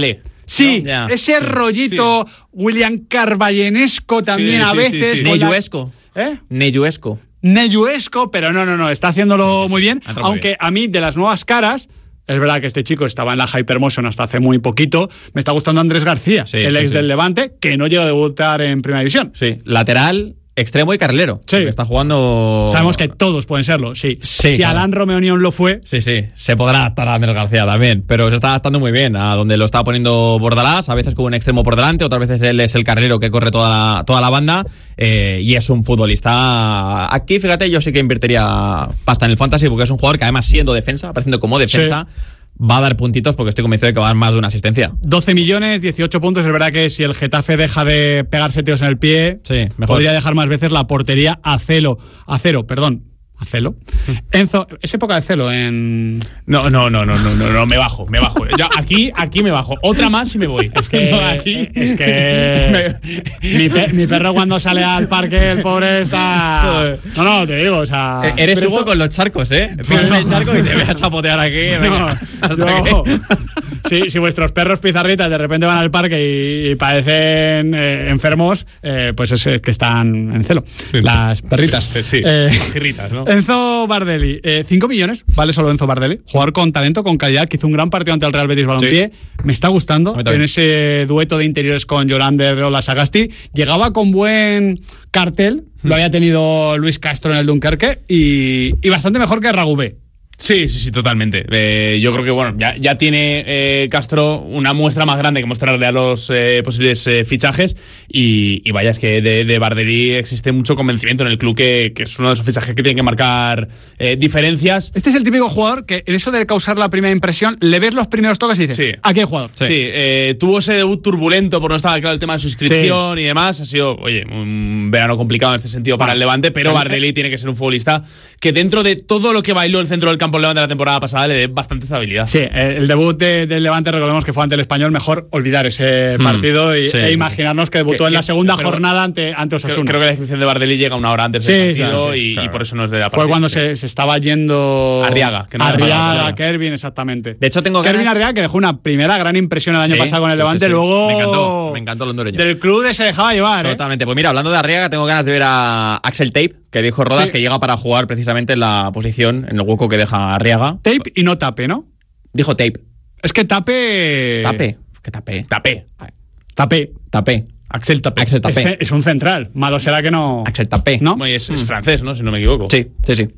Sí, ¿no? ese rollito sí. William Carballenesco también sí, a sí, veces. Sí, sí. Neyuesco. La... ¿Eh? Neyuesco. Neyuesco, pero no, no, no, está haciéndolo sí, sí, muy bien. sí. Aunque bien. a mí, de las nuevas caras, es verdad que este chico estaba en la Hypermotion hasta hace muy poquito. Me está gustando Andrés García, sí, el ex sí, del sí. Levante, que no llega a debutar en Primera División. Sí, lateral, extremo y carrilero. Sí. Está jugando... Sabemos que todos pueden serlo, sí. sí si claro. Alan Romeonion lo fue... Sí, sí, se podrá adaptar a Andrés García también, pero se está adaptando muy bien a donde lo estaba poniendo Bordalás, a veces con un extremo por delante, otras veces él es el carrilero que corre toda la, toda la banda, eh, y es un futbolista... Aquí, fíjate, yo sí que invertiría pasta en el fantasy, porque es un jugador que además siendo defensa, apareciendo como defensa... Sí. Va a dar puntitos porque estoy convencido de que va a dar más de una asistencia. doce millones, dieciocho puntos. Es verdad que si el Getafe deja de pegarse tiros en el pie, sí, mejor. Podría dejar más veces la portería a cero. A cero, perdón. A celo. Enzo, ¿es época de celo en...? No, no, no, no, no, no, no me bajo, me bajo. Yo aquí, aquí me bajo. Otra más y me voy. Es que... No, aquí... Es que... mi, pe mi perro cuando sale al parque, el pobre está... No, no, te digo, o sea... Eres justo con los charcos, ¿eh? Pisas el charco y te voy a chapotear aquí. Venga, no, yo... Sí, si vuestros perros pizarritas de repente van al parque y, y parecen eh, enfermos, eh, pues es que están en celo. Sí. Las perritas. Sí, eh, perritas, ¿no? Enzo Bardelli, eh, cinco millones, vale solo Enzo Bardelli. Jugador con talento, con calidad, que hizo un gran partido ante el Real Betis Balompié. Sí. Me está gustando en ese dueto de interiores con Llorander o la Sagasti. Llegaba con buen cartel, hmm. lo había tenido Luis Castro en el Dunkerque y, y bastante mejor que Ragubé. Sí, sí, sí, totalmente. Eh, yo creo que bueno, ya, ya tiene eh, Castro una muestra más grande que mostrarle a los eh, posibles eh, fichajes y, y vaya, es que de, de Bardelli existe mucho convencimiento en el club que, que es uno de esos fichajes que tienen que marcar eh, diferencias. Este es el típico jugador que en eso de causar la primera impresión, le ves los primeros toques y dices, sí. aquí hay jugador. Sí, sí eh, tuvo ese debut turbulento por no estar claro el tema de su inscripción sí. y demás. Ha sido, oye, un verano complicado en este sentido para, para el Levante, pero Bardelli tiene que ser un futbolista que dentro de todo lo que bailó el centro del campo el Levante la temporada pasada le dé bastante estabilidad. Sí, el debut del de Levante, recordemos que fue ante el Español, mejor olvidar ese hmm, partido y, sí. e imaginarnos que debutó que, en la segunda que, jornada ante, ante Osasuna. Creo, creo que la descripción de Bardelli llega una hora antes del sí, partido sí, sí, y, claro. y por eso no es de la partida. Fue cuando se, se estaba yendo Arriaga, que no Arriaga, Kervin, exactamente. De hecho, tengo Kervin Arriaga, que dejó una primera gran impresión el año sí, pasado con el Levante, sí, sí, sí. luego me encantó, me encantó el hondureño. Del club de se dejaba llevar. Totalmente. ¿eh? Pues mira, hablando de Arriaga, tengo ganas de ver a Axel Tape, que dijo Rodas sí. que llega para jugar precisamente en la posición, en el hueco que deja Arriaga. Tape y no Tape, ¿no? Dijo Tape. Es que Tape... Tape. ¿Qué Tape? Tape. Tape. Tape. Axel Tape. Axel Tape. Es, es un central. Malo será que no... Axel Tape. ¿No? Bueno, es, es francés, ¿no? Si no me equivoco. Sí, sí, sí.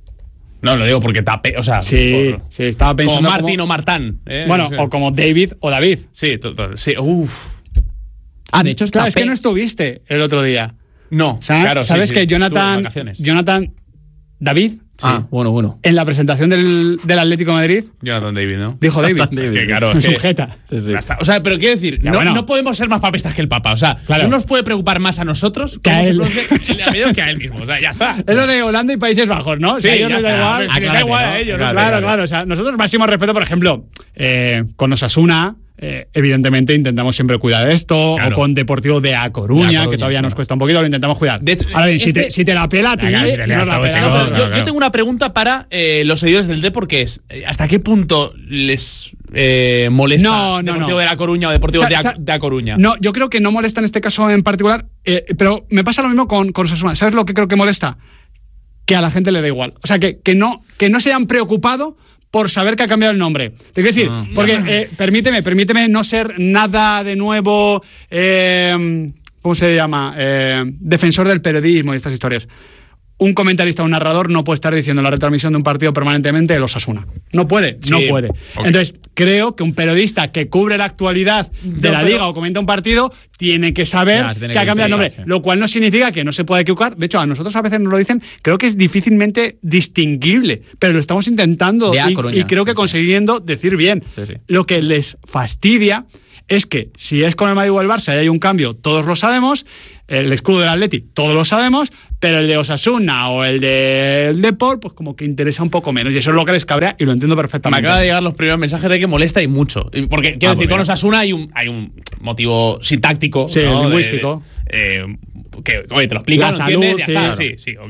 No, lo digo porque Tape, o sea... Sí, por, sí, estaba pensando... Como Martín como, o Martán. ¿eh? Bueno, o como David o David. Sí, to, to, sí, uff. Ah, de hecho es claro, Tape. Es que no estuviste el otro día. No, ¿sabes? claro, ¿Sabes sí, que sí. Jonathan... Jonathan... David... Sí. Ah, bueno, bueno. En la presentación del, del Atlético de Madrid... Jonathan David, ¿no? Dijo David. David. Que claro, es que, sujeta. Sí, sí. O sea, pero quiero decir, no, bueno. no podemos ser más papistas que el Papa. O sea, claro. no nos puede preocupar más a nosotros que a él. Se que a él mismo. O sea, ya está. Es lo de Holanda y Países Bajos, ¿no? Sí, o sea, a ellos les da igual. Si les da igual a ellos. Claro, claro, claro, claro. O sea, nosotros máximo respeto, por ejemplo, eh, con Osasuna... Eh, evidentemente intentamos siempre cuidar de esto, claro. o con Deportivo de A Coruña, de A Coruña que todavía sí. nos cuesta un poquito, lo intentamos cuidar. De, Ahora bien, este, si, te, si te la pela a ti, claro, si no la pela, claro, claro. Yo, yo tengo una pregunta para eh, los seguidores del Depor, que es, ¿hasta qué punto les eh, molesta no, no, Deportivo no. de La Coruña o Deportivo sa, sa, de, a, de A Coruña? No, yo creo que no molesta en este caso en particular, eh, pero me pasa lo mismo con, con Osasuna. ¿Sabes lo que creo que molesta? Que a la gente le da igual. O sea, que, que, no, que no se hayan preocupado por saber que ha cambiado el nombre. Te quiero decir, ah, porque eh, permíteme, permíteme no ser nada de nuevo, eh, ¿cómo se llama? Eh, defensor del periodismo y estas historias. Un comentarista o un narrador no puede estar diciendo la retransmisión de un partido permanentemente el Osasuna. No puede, sí, no puede. Okay. Entonces, creo que un periodista que cubre la actualidad de no, la liga o comenta un partido tiene que saber ya, tiene que, que ha cambiado el nombre. Lo cual no significa que no se pueda equivocar. De hecho, a nosotros a veces nos lo dicen, creo que es difícilmente distinguible, pero lo estamos intentando y, y creo que consiguiendo decir bien. Sí, sí. Lo que les fastidia es que si es con el Madrid o el Barça y hay un cambio, todos lo sabemos. El escudo del Atleti, todos lo sabemos, pero el de Osasuna o el del Depor, pues como que interesa un poco menos. Y eso es lo que les cabrea y lo entiendo perfectamente. Me acaba de llegar los primeros mensajes de que molesta y mucho. Porque, quiero ah, decir, con Osasuna hay un, hay un motivo sintáctico. Sí, ¿no? lingüístico. De, de, eh, que, oye, te lo explico, la ¿no? salud, Ya sí, está. claro. sí, sí, ok.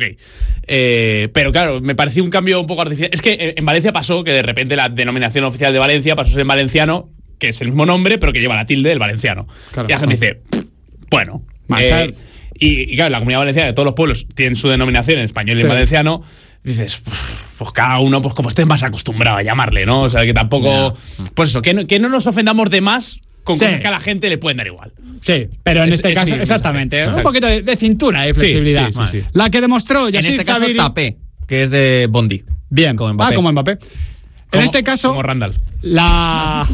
Eh, pero claro, me pareció un cambio un poco artificial. Es que en Valencia pasó que de repente la denominación oficial de Valencia pasó a ser en valenciano. que es el mismo nombre, pero que lleva la tilde del valenciano. Claro, y la gente claro. dice, bueno. Eh, y, y claro, la Comunidad Valenciana de todos los pueblos tienen su denominación en español y sí. en valenciano. Dices, pues cada uno, pues como esté más acostumbrado a llamarle, ¿no? O sea, que tampoco. Yeah. Pues eso, que no, que no nos ofendamos de más con sí. cosas que a la gente le pueden dar igual. Sí, pero en es, este es caso, mi, exactamente. Exacto. Un poquito de, de cintura y flexibilidad. Sí, sí, sí, sí. La que demostró Yassir En este caso, Zaviri. Tapé, que es de Bondi. Bien, como Mbappé. Ah, como Mbappé. Como, en este caso. Como Randall. La.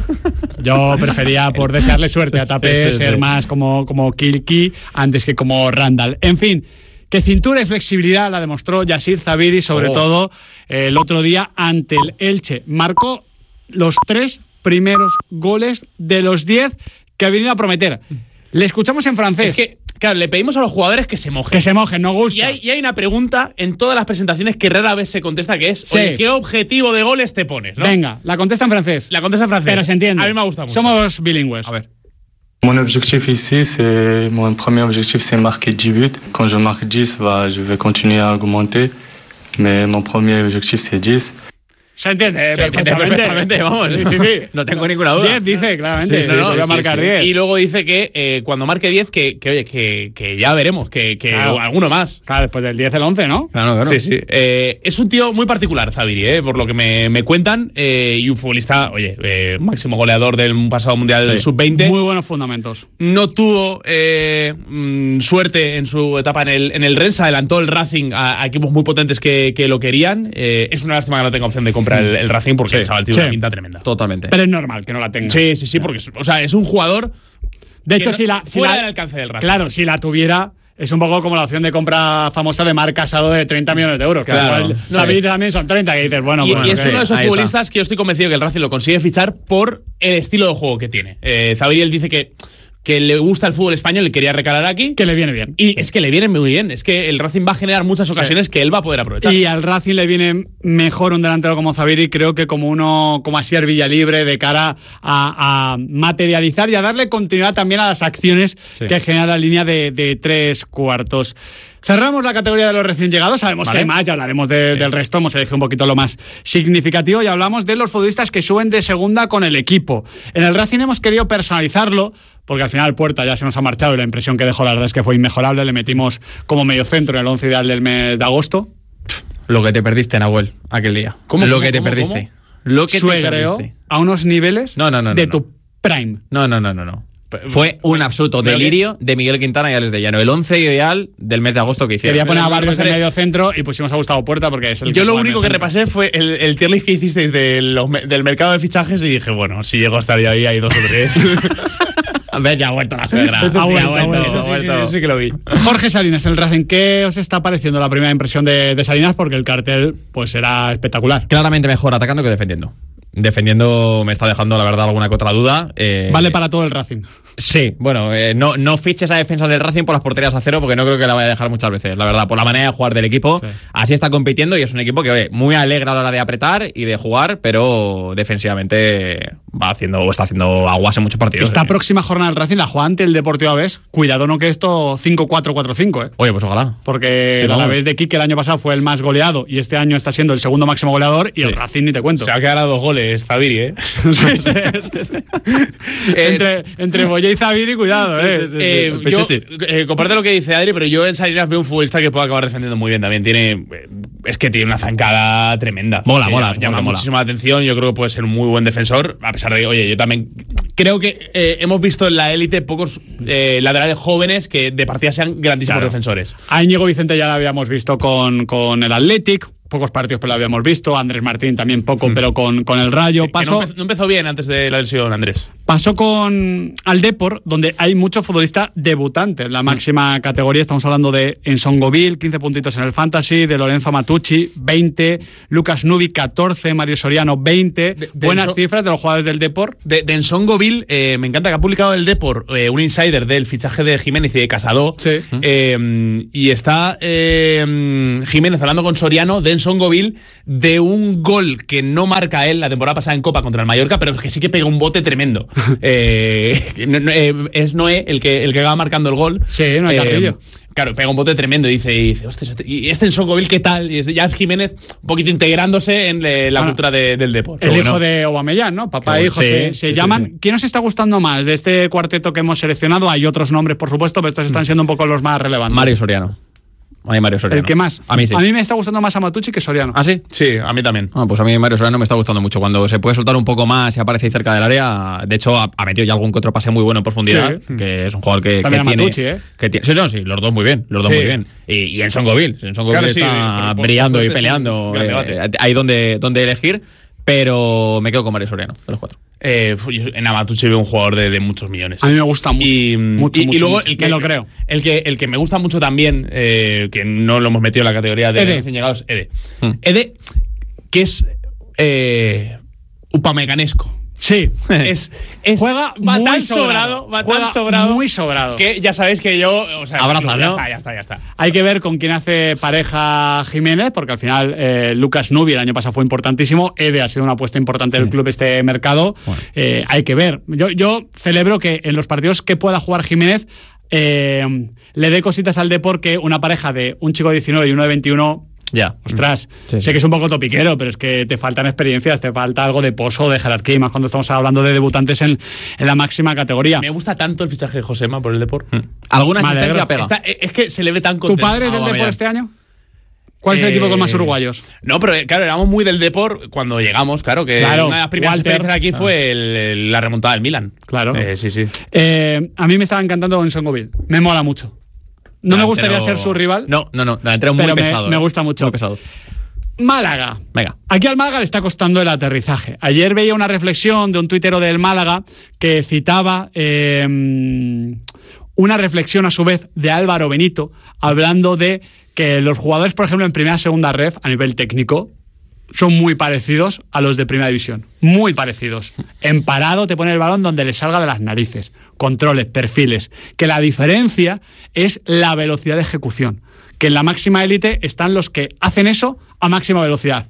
Yo prefería, por desearle suerte a Tapé, sí, sí, ser sí. más como, como Kilki antes que como Randall. En fin. Que cintura y flexibilidad la demostró Yassir Zaviri, sobre oh. todo eh, el otro día ante el Elche. Marcó los tres primeros goles de los diez que ha venido a prometer. Le escuchamos en francés. Es que, claro, le pedimos a los jugadores que se mojen. Que se mojen, no gusta. Y hay, y hay una pregunta en todas las presentaciones que rara vez se contesta, que es, sí. oye, ¿qué objetivo de goles te pones? ¿no? Venga, la contesta en francés. La contesta en francés. Pero se entiende. A mí me gusta mucho. Somos bilingües. A ver. Mon objectif ici, c'est mon premier objectif, c'est marquer dix buts. Quand je marque dix, bah, je vais continuer à augmenter, mais mon premier objectif c'est dix. Se entiende, se perfectamente. perfectamente, vamos. Sí, sí, sí. No tengo ninguna duda. diez dice, claramente. Sí, sí, no, no, voy a marcar sí, sí. diez. Y luego dice que eh, cuando marque diez, que, que oye, que, que ya veremos, que, que claro. alguno más. Claro, después del diez el once, ¿no? Claro, claro. Sí, sí. Eh, es un tío muy particular, Zaviri, eh, por lo que me, me cuentan. Eh, y un futbolista, oye, eh, máximo goleador del pasado Mundial sí. sub veinte. Muy buenos fundamentos. No tuvo eh, mmm, suerte en su etapa en el, en el Rennes. Adelantó el Racing a, a equipos muy potentes que, que lo querían. Eh, es una lástima que no tenga opción de comprar el, el Racing porque sí. el chaval tiene sí. una pinta tremenda. Totalmente. Pero es normal que no la tenga. Sí, sí, sí, porque o sea, es un jugador. De hecho, no, si la. Si fuera la, del alcance del Racing. Claro, si la tuviera. Es un poco como la opción de compra famosa de Marc Casado de treinta millones de euros. Que claro. Igual, no, Zaviri también son treinta, que dices, bueno, y, bueno. Y es okay. uno de esos Ahí futbolistas está. que yo estoy convencido que el Racing lo consigue fichar por el estilo de juego que tiene. Eh, Zaviri él dice que. que le gusta el fútbol español y quería recalar aquí. Que le viene bien. Y es que le viene muy bien. Es que el Racing va a generar muchas ocasiones sí. que él va a poder aprovechar. Y al Racing le viene mejor un delantero como Zaviri, creo que como uno como Asier Villalibre, de cara a, a materializar y a darle continuidad también a las acciones sí. que genera la línea de, de tres cuartos. Cerramos la categoría de los recién llegados. Sabemos vale. que hay más, ya hablaremos de, sí. del resto. Hemos elegido un poquito lo más significativo y hablamos de los futbolistas que suben de segunda con el equipo. En el Racing hemos querido personalizarlo, porque al final Puerta ya se nos ha marchado y la impresión que dejó la verdad es que fue inmejorable. Le metimos como mediocentro en el once ideal del mes de agosto. Lo que te perdiste, Nahuel, aquel día. ¿Cómo? Lo ¿Cómo, que te cómo, perdiste. ¿Cómo? Lo que Suegreo te perdiste. A unos niveles no, no, no, no, de no. tu prime. No, no, no, no, no. Fue un absoluto delirio de Miguel Quintana y Alex de Llano. El once ideal del mes de agosto que hicieron. Quería poner a Barrios de medio centro y pusimos a Gustavo Puerta porque es el Yo que lo único que centro. repasé fue el, el tier list que hicisteis de los, del mercado de fichajes y dije, bueno, si llego a estar yo ahí, hay dos o tres. A ver, ya ha vuelto la suegra. Eso sí, ha vuelto, ha vuelto, ha vuelto. ha vuelto. Sí, sí que lo vi. Jorge Salinas, el Racing, ¿qué os está pareciendo la primera impresión de, de Salinas? Porque el cartel pues era espectacular. Claramente mejor atacando que defendiendo. Defendiendo me está dejando, la verdad, alguna que otra duda. Eh, vale para todo el Racing. Sí, bueno, eh, no, no fiches a defensas del Racing por las porterías a cero porque no creo que la vaya a dejar muchas veces, la verdad, por la manera de jugar del equipo. Sí. Así está compitiendo y es un equipo que, oye, muy alegre a la hora de apretar y de jugar, pero defensivamente va haciendo o está haciendo aguas en muchos partidos. Esta eh. próxima jornada del Racing la juega ante el Deportivo Alavés. Cuidado, no que esto cinco cuatro cuatro cinco, ¿eh? Oye, pues ojalá. Porque sí, el Alavés de Quique el año pasado fue el más goleado y este año está siendo el segundo máximo goleador y sí. el Racing ni te cuento. Se ha quedado dos goles, Zaviri, ¿eh? sí, sí, sí, sí. entre, entre Boye y Zaviri, cuidado. Eh. Sí, sí, sí, eh, yo eh, comparte lo que dice Adri, pero yo en Salinas veo un futbolista que puede acabar defendiendo muy bien también. Tiene, es que tiene una zancada tremenda. Mola, eh, mola. Llama mola, muchísima mola. atención. Yo creo que puede ser un muy buen defensor. A pesar de que, oye, yo también creo que eh, hemos visto en la élite pocos eh, laterales jóvenes que de partida sean grandísimos claro. defensores. A Íñigo Vicente ya lo habíamos visto con, con el Athletic. Pocos partidos pero lo habíamos visto. Andrés Martín también poco, mm. pero con, con el Rayo. Pasó, no, empezó, no empezó bien antes de la lesión, Andrés. Pasó con al Depor, donde hay mucho futbolista debutante en la máxima mm. categoría. Estamos hablando de Ensongovil, quince puntitos en el Fantasy, de Lorenzo Matucci, veinte, Lucas Nubi, catorce, Mario Soriano, veinte. De, de Buenas Enso, cifras de los jugadores del Depor. De, de Ensongovil, eh, me encanta que ha publicado el Depor eh, un insider del fichaje de Jiménez y de Casado. Sí. Eh, y está eh, Jiménez hablando con Soriano de Songoville de un gol que no marca él la temporada pasada en Copa contra el Mallorca, pero que sí que pega un bote tremendo. eh, no, no, eh, es Noé el que, el que va marcando el gol. Sí, Noé Carrillo. Eh, Claro, pega un bote tremendo y dice, y dice hostia, este, ¿y este en Songoville qué tal? Y ya es Jiménez un poquito integrándose en le, la bueno, cultura de, del deporte. El bueno. hijo de Aubameyang, ¿no? Papá e hijo sí, se, se sí, llaman. Sí, sí. ¿Quién os está gustando más de este cuarteto que hemos seleccionado? Hay otros nombres, por supuesto, pero estos están siendo un poco los más relevantes. Mario Soriano. A mí Mario Soriano. ¿El que más? A mí sí. A mí me está gustando más Amatucci que Soriano. ¿Ah, sí? Sí, a mí también. Ah, pues a mí Mario Soriano me está gustando mucho. Cuando se puede soltar un poco más y aparece ahí cerca del área, de hecho ha, ha metido ya algún que otro pase muy bueno en profundidad, sí. que es un jugador que, que tiene... Amatucci, ¿eh? Que tiene, sí, no, sí, los dos muy bien, los dos sí. muy bien. Y, y en Songoville, en Songoville claro, está sí, brillando por, por, y peleando. Eh, hay donde, donde elegir, pero me quedo con Mario Soriano, de los cuatro. Eh, en Amatucci veo un jugador de, de muchos millones. A mí me gusta mucho. Y, mucho, y, mucho y luego mucho. el que me lo creo. El que, el que me gusta mucho también, eh, que no lo hemos metido en la categoría de recién llegados, Ede. Hmm. Ede, que es eh, upamecanesco. Sí, es, es juega va muy tan sobrado, sobrado, va juega tan sobrado, muy sobrado. Que ya sabéis que yo, o sea, abrazas, ya ¿no? está, ya está, ya está. Hay que ver con quién hace pareja Jiménez, porque al final eh, Lucas Nubi el año pasado fue importantísimo. Ede ha sido una apuesta importante sí. del club este mercado. Bueno. Eh, hay que ver. Yo, yo celebro que en los partidos que pueda jugar Jiménez eh, le dé cositas al Depor que una pareja de un chico de diecinueve y uno de veintiuno. Ya. Ostras, sí, sé sí. que es un poco topiquero, pero es que te faltan experiencias, te falta algo de pozo, de jerarquía, y más cuando estamos hablando de debutantes en, en la máxima categoría. Me gusta tanto el fichaje de Josema por el Depor. Mm. ¿Alguna asistencia pega? Está, es que se le ve tan contento. ¿Tu padre es del ah, Depor este año? ¿Cuál es el eh, equipo con más uruguayos? No, pero claro, éramos muy del Depor cuando llegamos, claro, que claro, una de las primeras Walter, experiencias aquí claro. fue el, el, la remontada del Milan. Claro. Eh, sí, sí. Eh, a mí me estaba encantando con Songoville. Me mola mucho. No delantero... me gustaría ser su rival. No, no, no. Delantero muy pero pesado. Me, me gusta mucho. Muy pesado. Málaga. Venga. Aquí al Málaga le está costando el aterrizaje. Ayer veía una reflexión de un tuitero del Málaga que citaba eh, una reflexión a su vez de Álvaro Benito, hablando de que los jugadores, por ejemplo, en primera segunda ref, a nivel técnico, son muy parecidos a los de primera división. Muy parecidos. En parado te pone el balón donde le salga de las narices. Controles, perfiles. Que la diferencia es la velocidad de ejecución. Que en la máxima élite están los que hacen eso a máxima velocidad.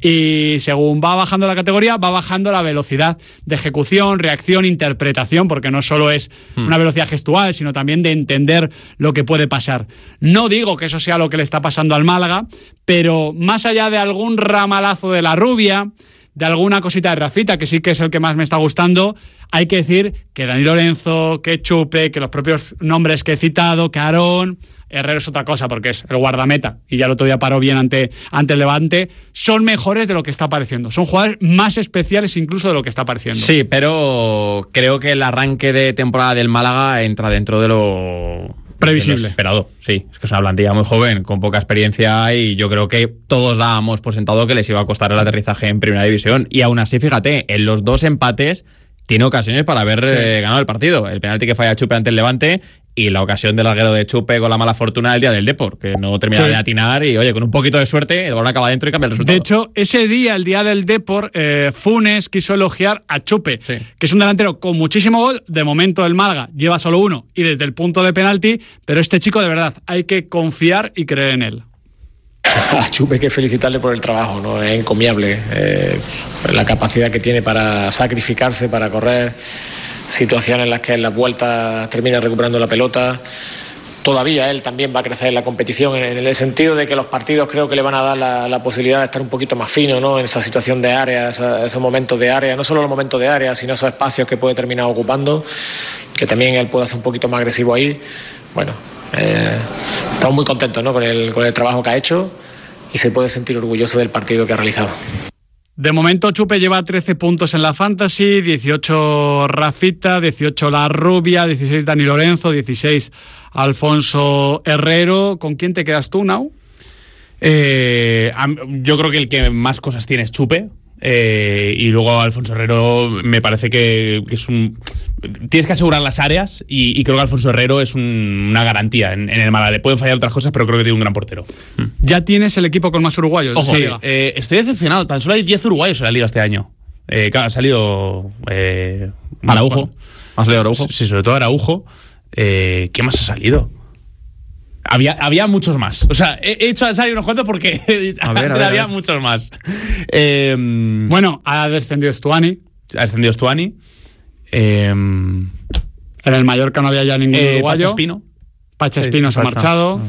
Y según va bajando la categoría, va bajando la velocidad de ejecución, reacción, interpretación, porque no solo es hmm. una velocidad gestual, sino también de entender lo que puede pasar. No digo que eso sea lo que le está pasando al Málaga, pero más allá de algún ramalazo de la rubia, de alguna cosita de Rafita, que sí que es el que más me está gustando, hay que decir que Dani Lorenzo, que Chupe, que los propios nombres que he citado, que Aarón... Herrero es otra cosa porque es el guardameta y ya el otro día paró bien ante, ante el Levante, son mejores de lo que está apareciendo. Son jugadores más especiales incluso de lo que está apareciendo. Sí, pero creo que el arranque de temporada del Málaga entra dentro de lo previsible. De lo esperado. Sí, es que es una plantilla muy joven, con poca experiencia y yo creo que todos dábamos por sentado que les iba a costar el aterrizaje en Primera División. Y aún así, fíjate, en los dos empates tiene ocasiones para haber sí. eh, ganado el partido. El penalti que falla Chupe ante el Levante y la ocasión del larguero de Chupe con la mala fortuna del día del Depor, que no termina sí. de atinar y, oye, con un poquito de suerte, el balón acaba dentro y cambia el resultado. De hecho, ese día, el día del Depor, eh, Funes quiso elogiar a Chupe, sí. que es un delantero con muchísimo gol. De momento el Málaga lleva solo uno y desde el punto de penalti, pero este chico, de verdad, hay que confiar y creer en él. A Chupe hay que felicitarle por el trabajo, ¿no? Es encomiable eh, la capacidad que tiene para sacrificarse, para correr, situaciones en las que en las vueltas termina recuperando la pelota. Todavía él también va a crecer en la competición, en el sentido de que los partidos creo que le van a dar la, la posibilidad de estar un poquito más fino, ¿no? En esa situación de área, esa, esos momentos de área, no solo los momentos de área, sino esos espacios que puede terminar ocupando, que también él pueda ser un poquito más agresivo ahí. Bueno, eh, estamos muy contentos, ¿no? con, el, con el trabajo que ha hecho y se puede sentir orgulloso del partido que ha realizado. De momento Chupe lleva trece puntos en la Fantasy, dieciocho Rafita, dieciocho La Rubia, dieciséis Dani Lorenzo, dieciséis Alfonso Herrero. ¿Con quién te quedas tú, Nau? Eh, yo creo que el que más cosas tiene es Chupe. Eh, y luego Alfonso Herrero me parece que, que es un... Tienes que asegurar las áreas y, y creo que Alfonso Herrero es un, una garantía en, en el Málaga. Le pueden fallar otras cosas, pero creo que tiene un gran portero. Ya tienes el equipo con más uruguayos. Ojo, sí, eh, estoy decepcionado. Tan solo hay diez uruguayos en la liga este año. Eh, claro, ha salido... Eh, Araujo. ¿Ha salido Araujo? Sí, sobre todo Araujo. Eh, ¿Qué más ha salido? Había, había muchos más. O sea, he, he hecho a salir unos cuantos porque a ver, a ver, había a ver. muchos más. Eh, bueno, ha descendido Stuani. Ha descendido Stuani. Eh, en el Mallorca no había ya ningún eh, uruguayo. Pacha Espino. Pacha Espino Sí, se ha Pacha. marchado.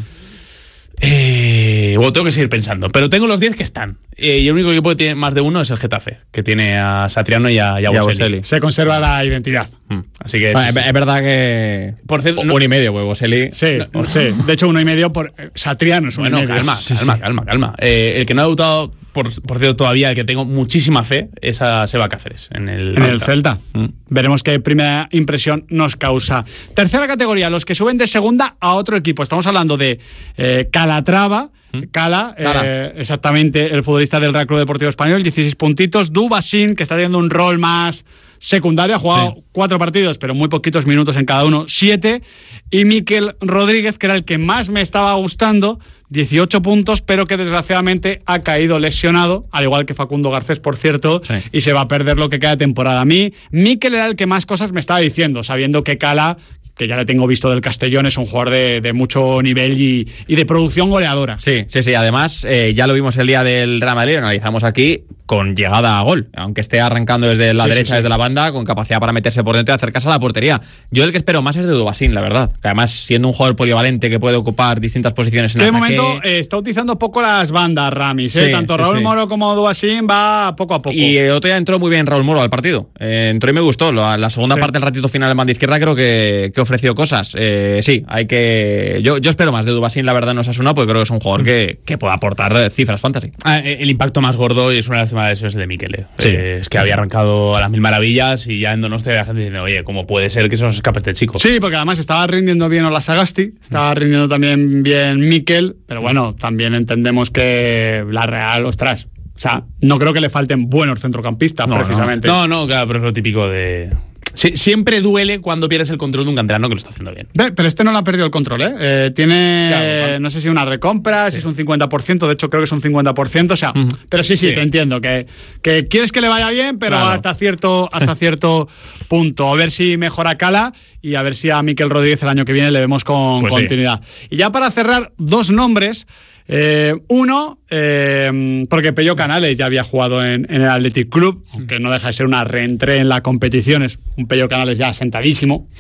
Eh, bueno, tengo que seguir pensando. Pero tengo los diez que están. Eh, y el único equipo que tiene más de uno es el Getafe, que tiene a Satriano y a, y a Y a Boselli. Boselli. Se conserva la identidad. Mm, Así que. Bueno, sí, es, sí. es verdad que. Por cierto, no- un y medio, pues Boselli. Sí, sí. De hecho, uno y medio por eh, Satriano es uno Bueno, y medio. calma, calma, calma, calma. Eh, el que no ha debutado, por, por cierto, todavía, el que tengo muchísima fe, es a Seba Cáceres. En el, En el Celta. Mm. Veremos qué primera impresión nos causa. Tercera categoría, los que suben de segunda a otro equipo. Estamos hablando de eh, Calatrava. Cala, Cala. eh, exactamente, el futbolista del Real Club Deportivo Español, dieciséis puntitos. Dubasín, que está teniendo un rol más secundario, ha jugado Sí. cuatro partidos, pero muy poquitos minutos en cada uno, siete. Y Miquel Rodríguez, que era el que más me estaba gustando, dieciocho puntos, pero que desgraciadamente ha caído lesionado, al igual que Facundo Garcés, por cierto, Sí. y se va a perder lo que queda de temporada. A mí, Miquel era el que más cosas me estaba diciendo, sabiendo que Cala, que ya le tengo visto del Castellón, es un jugador de, de mucho nivel y, y de producción goleadora. Sí, sí, sí. Además, eh, ya lo vimos el día del Real Madrid, lo analizamos aquí, con llegada a gol. Aunque esté arrancando desde la Sí, derecha, sí, sí. desde la banda, con capacidad para meterse por dentro y acercarse a la portería. Yo el que espero más es de Dubasín, la verdad. Que además, siendo un jugador polivalente que puede ocupar distintas posiciones en Que de ataque... momento eh, está utilizando poco las bandas, Ramis. ¿eh? Sí, Tanto sí, Raúl sí. Moro como Dubasín va poco a poco. Y el otro día entró muy bien Raúl Moro al partido. Eh, entró y me gustó. La, la segunda Sí. parte, el ratito final, en banda izquierda, creo que, que ofreció cosas. Eh, sí, hay que... Yo, yo espero más de Dubasín, la verdad, en Osasuna, porque creo que es un jugador que, que pueda aportar eh, cifras fantasy. Ah, el impacto más gordo y es una de las temas es el de Miquel. eh. Sí. Eh, es que había arrancado a las mil maravillas y ya en Donostia había gente diciendo, oye, ¿cómo puede ser que se nos escape este chico? Sí, porque además estaba rindiendo bien Olasagasti, estaba rindiendo también bien Miquel, pero bueno, también entendemos que la Real, ostras, o sea, no creo que le falten buenos centrocampistas, No, precisamente. No, no, claro, pero es lo típico de... Sí, siempre duele cuando pierdes el control de un canterano que lo está haciendo bien. Ve, pero este no le ha perdido el control, ¿eh? Eh, tiene, Claro, claro. no sé si una recompra, si es un cincuenta por ciento, de hecho creo que es un cincuenta por ciento, o sea, Ujú. pero sí, sí, Sí. te entiendo, que, que quieres que le vaya bien, pero Claro. hasta cierto hasta cierto punto. A ver si mejora Cala y a ver si a Miquel Rodríguez el año que viene le vemos con Pues sí. continuidad. Y ya para cerrar, dos nombres. Eh, uno, eh, porque Pello Canales ya había jugado en, en el Athletic Club, aunque no deja de ser una reentré en la competición, es un Pello Canales ya sentadísimo.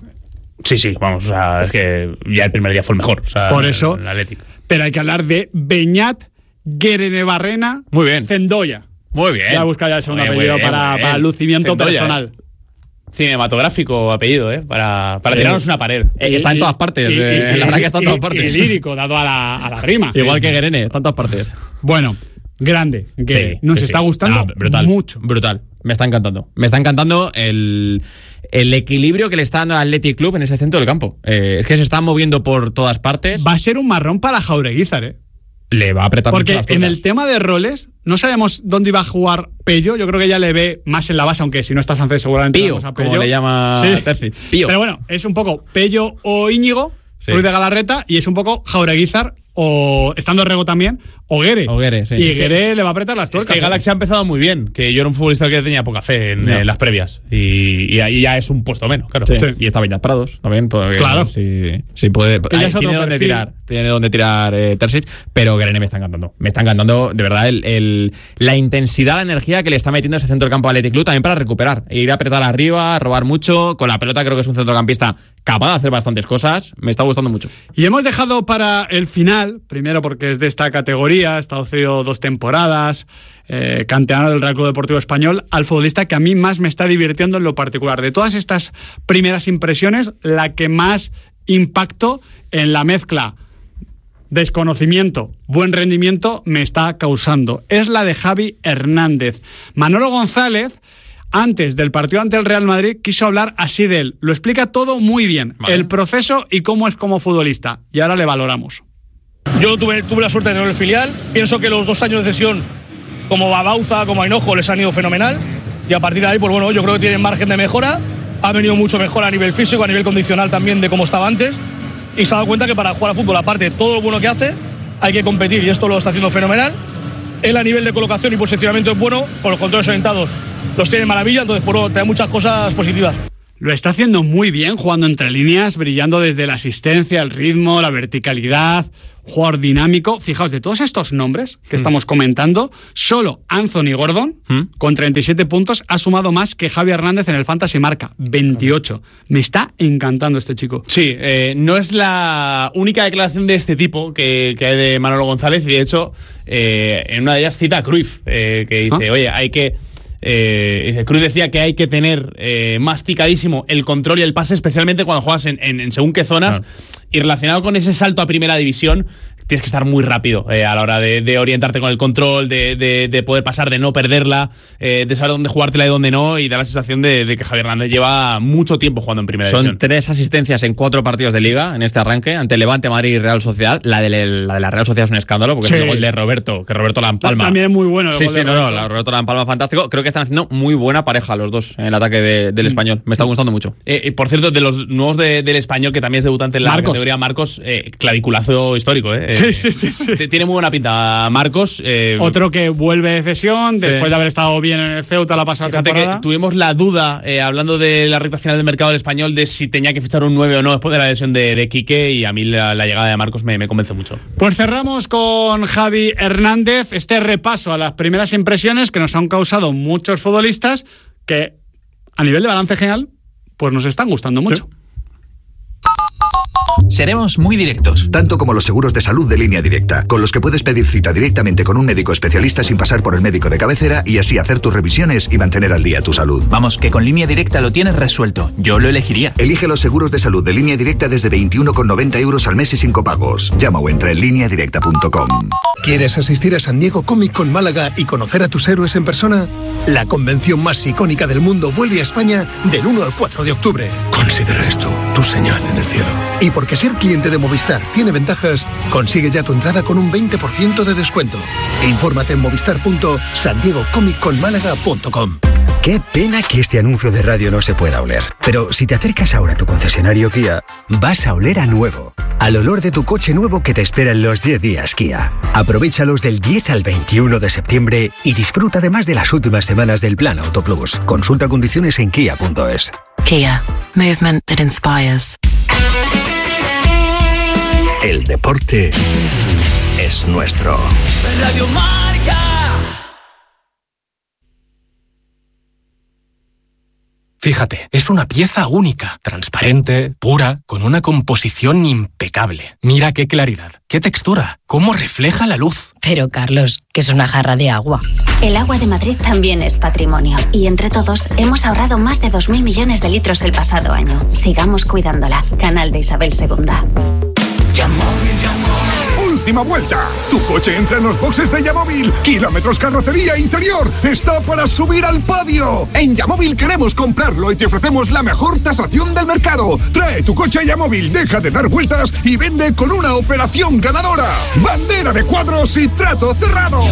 Sí, sí, vamos, o sea, es que ya el primer día fue el mejor. O sea, Por eso. El Atlético. Pero hay que hablar de Beñat Guerenebarrena Muy bien. Cendoya. Muy bien. Voy a buscar ya el segundo Oye, muy apellido bien, para, muy bien. para lucimiento Cendoya, personal. Cinematográfico apellido, ¿eh? Para, para Eh, tirarnos una pared. Eh, está en todas partes. Y- y- eh, y- la verdad que está en y- todas y partes. lírico, dado a la, a la rima. Igual Sí. que Guerene, está en todas partes. Bueno, grande. Guere. Sí, Nos sí, está sí. gustando Ah, brutal, mucho. Brutal. Me está encantando. Me está encantando el, el equilibrio que le está dando al Athletic Club en ese centro del campo. Eh, es que se está moviendo por todas partes. Va a ser un marrón para Jaureguizar, ¿eh? Le va a apretar Porque mucho las en tuercas. el tema de roles, no sabemos dónde iba a jugar Pello. Yo creo que ya le ve más en la base, aunque si no está francés seguramente Pío, vamos a como Pello. le llama Sí. Terzic. Pío. Pero bueno, es un poco Pello o Íñigo, Sí. Ruiz de Galarreta, y es un poco Jaureguizar, o estando Rego también, o Guere. O Guere, sí. Y Guere le va a apretar las Es tuercas. que ¿eh? Galaxy ha empezado muy bien, que yo era un futbolista que tenía poca fe en, Ya. en las previas. Y, y ahí ya es un puesto menos, claro. Sí. Sí. Y está Beñat Prados también. Porque, Claro. Sí, sí puede. Que ya Ahí es otro tiene dónde perfil. tirar. Tiene dónde tirar eh, Terzic. Pero Guerene me está encantando. Me está encantando, de verdad, el, el- la intensidad, la energía que le está metiendo ese centro del campo al Athletic Club también para recuperar. E ir a apretar arriba, robar mucho. Con la pelota creo que es un centrocampista capaz de hacer bastantes cosas. Me está gustando mucho. Y hemos dejado para el final, primero porque es de esta categoría, ha estado cedido dos temporadas, eh, canterano del Real Club Deportivo Español, al futbolista que a mí más me está divirtiendo en lo particular. De todas estas primeras impresiones, la que más impacto en la mezcla desconocimiento, buen rendimiento me está causando es la de Javi Hernández. Manolo González, antes del partido ante el Real Madrid, quiso hablar así de él. Lo explica todo muy bien, Vale. el proceso y cómo es como futbolista. Y ahora le valoramos. Yo tuve, tuve la suerte de tener el filial. Pienso que los dos años de cesión, como a Bauza, como a Hinojo, les han ido fenomenal. Y a partir de ahí, pues bueno, yo creo que tienen margen de mejora. Ha venido mucho mejor a nivel físico, a nivel condicional también de cómo estaba antes. Y se ha dado cuenta que para jugar a fútbol, aparte de todo lo bueno que hace, hay que competir. Y esto lo está haciendo fenomenal. Él a nivel de colocación y posicionamiento es bueno. Con los controles orientados los tiene maravilla. Entonces, por bueno, te da muchas cosas positivas. lo está haciendo muy bien, jugando entre líneas, brillando desde la asistencia, el ritmo, la verticalidad, jugador dinámico. Fijaos, de todos estos nombres que mm. estamos comentando, solo Anthony Gordon, mm. con treinta y siete puntos, ha sumado más que Javi Hernández en el Fantasy Marca, veintiocho. Me está encantando este chico. Sí, eh, no es la única declaración de este tipo que, que hay de Manolo González, y de hecho, eh, en una de ellas cita a Cruyff, eh, que dice, ¿Ah? oye, hay que... Eh, Cruz decía que hay que tener eh, masticadísimo el control y el pase, especialmente cuando juegas en, en, en según qué zonas, claro. Y relacionado con ese salto a primera división, tienes que estar muy rápido eh, a la hora de, de orientarte con el control, de, de, de poder pasar, de no perderla, eh, de saber dónde jugártela y dónde no, y da la sensación de, de que Javier Hernández lleva mucho tiempo jugando en primera Son división. Son tres asistencias en cuatro partidos de Liga en este arranque, ante Levante, Madrid y Real Sociedad. La de la, de la Real Sociedad es un escándalo, porque sí. es el gol de Roberto, que Roberto la empalma. También es muy bueno el Sí, gol sí, de no, Roberto. no, la Roberto la empalma fantástico. Creo que están haciendo muy buena pareja los dos en el ataque de, del Español. Me está gustando mucho. Eh, eh, por cierto, de los nuevos de, del Español, que también es debutante en la Marcos. categoría Marcos, eh, claviculazo histórico. Eh. Sí, sí, sí, sí. Tiene muy buena pinta Marcos. Eh, Otro que vuelve de cesión, sí. después de haber estado bien en el Ceuta la pasada Fíjate temporada. Que tuvimos la duda, eh, hablando de la recta final del mercado del Español, de si tenía que fichar un nueve o no después de la lesión de, de Quique, y a mí la, la llegada de Marcos me, me convence mucho. Pues cerramos con Javi Hernández este repaso a las primeras impresiones que nos han causado muchos futbolistas que a nivel de balance general pues nos están gustando mucho. Sí. Seremos muy directos. Tanto como los seguros de salud de Línea Directa, con los que puedes pedir cita directamente con un médico especialista sin pasar por el médico de cabecera y así hacer tus revisiones y mantener al día tu salud. Vamos, que con Línea Directa lo tienes resuelto. Yo lo elegiría. Elige los seguros de salud de Línea Directa desde veintiuno con noventa euros al mes y sin copagos. Llama o entra en línea directa punto com. ¿Quieres asistir a San Diego Comic Con Málaga y conocer a tus héroes en persona? La convención más icónica del mundo vuelve a España del uno al cuatro de octubre. Considera esto tu señal en el cielo. Y porque ser cliente de Movistar tiene ventajas, consigue ya tu entrada con un veinte por ciento de descuento. E infórmate en movistar punto san diego comic con málaga punto com. Qué pena que este anuncio de radio no se pueda oler. Pero si te acercas ahora a tu concesionario Kia, vas a oler a nuevo. Al olor de tu coche nuevo que te espera en los diez días Kia. Aprovéchalos del diez al veintiuno de septiembre y disfruta además de las últimas semanas del Plan Auto Plus. Consulta condiciones en kia punto es. Kia. Movement that inspires. El deporte es nuestro. Radio Marca. Fíjate, es una pieza única, transparente, pura, con una composición impecable. Mira qué claridad, qué textura, cómo refleja la luz. Pero, Carlos, que es una jarra de agua. El agua de Madrid también es patrimonio. Y entre todos hemos ahorrado más de dos mil millones de litros el pasado año. Sigamos cuidándola. Canal de Isabel segunda. Última vuelta. Tu coche entra en los boxes de Yamóvil. Kilómetros carrocería interior. Está para subir al podio. En Yamóvil queremos comprarlo y te ofrecemos la mejor tasación del mercado. Trae tu coche a Yamóvil, deja de dar vueltas y vende con una operación ganadora. Bandera de cuadros y trato cerrado.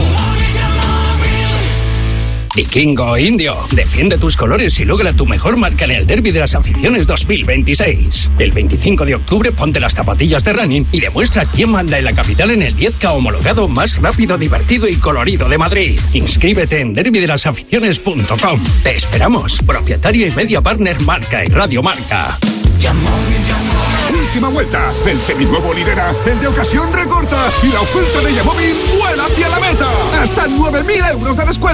Vikingo Indio, defiende tus colores y logra tu mejor marca en el Derby de las Aficiones dos mil veintiséis. El veinticinco de octubre ponte las zapatillas de running y demuestra quién manda en la capital en el diez K homologado más rápido, divertido y colorido de Madrid. Inscríbete en derby de las aficiones punto com. Te esperamos, propietario y media partner Marca y Radio Marca. Última vuelta. El seminuevo lidera, el de ocasión recorta y la oferta de Yamóvil vuela hacia la meta. Hasta nueve mil euros de descuento.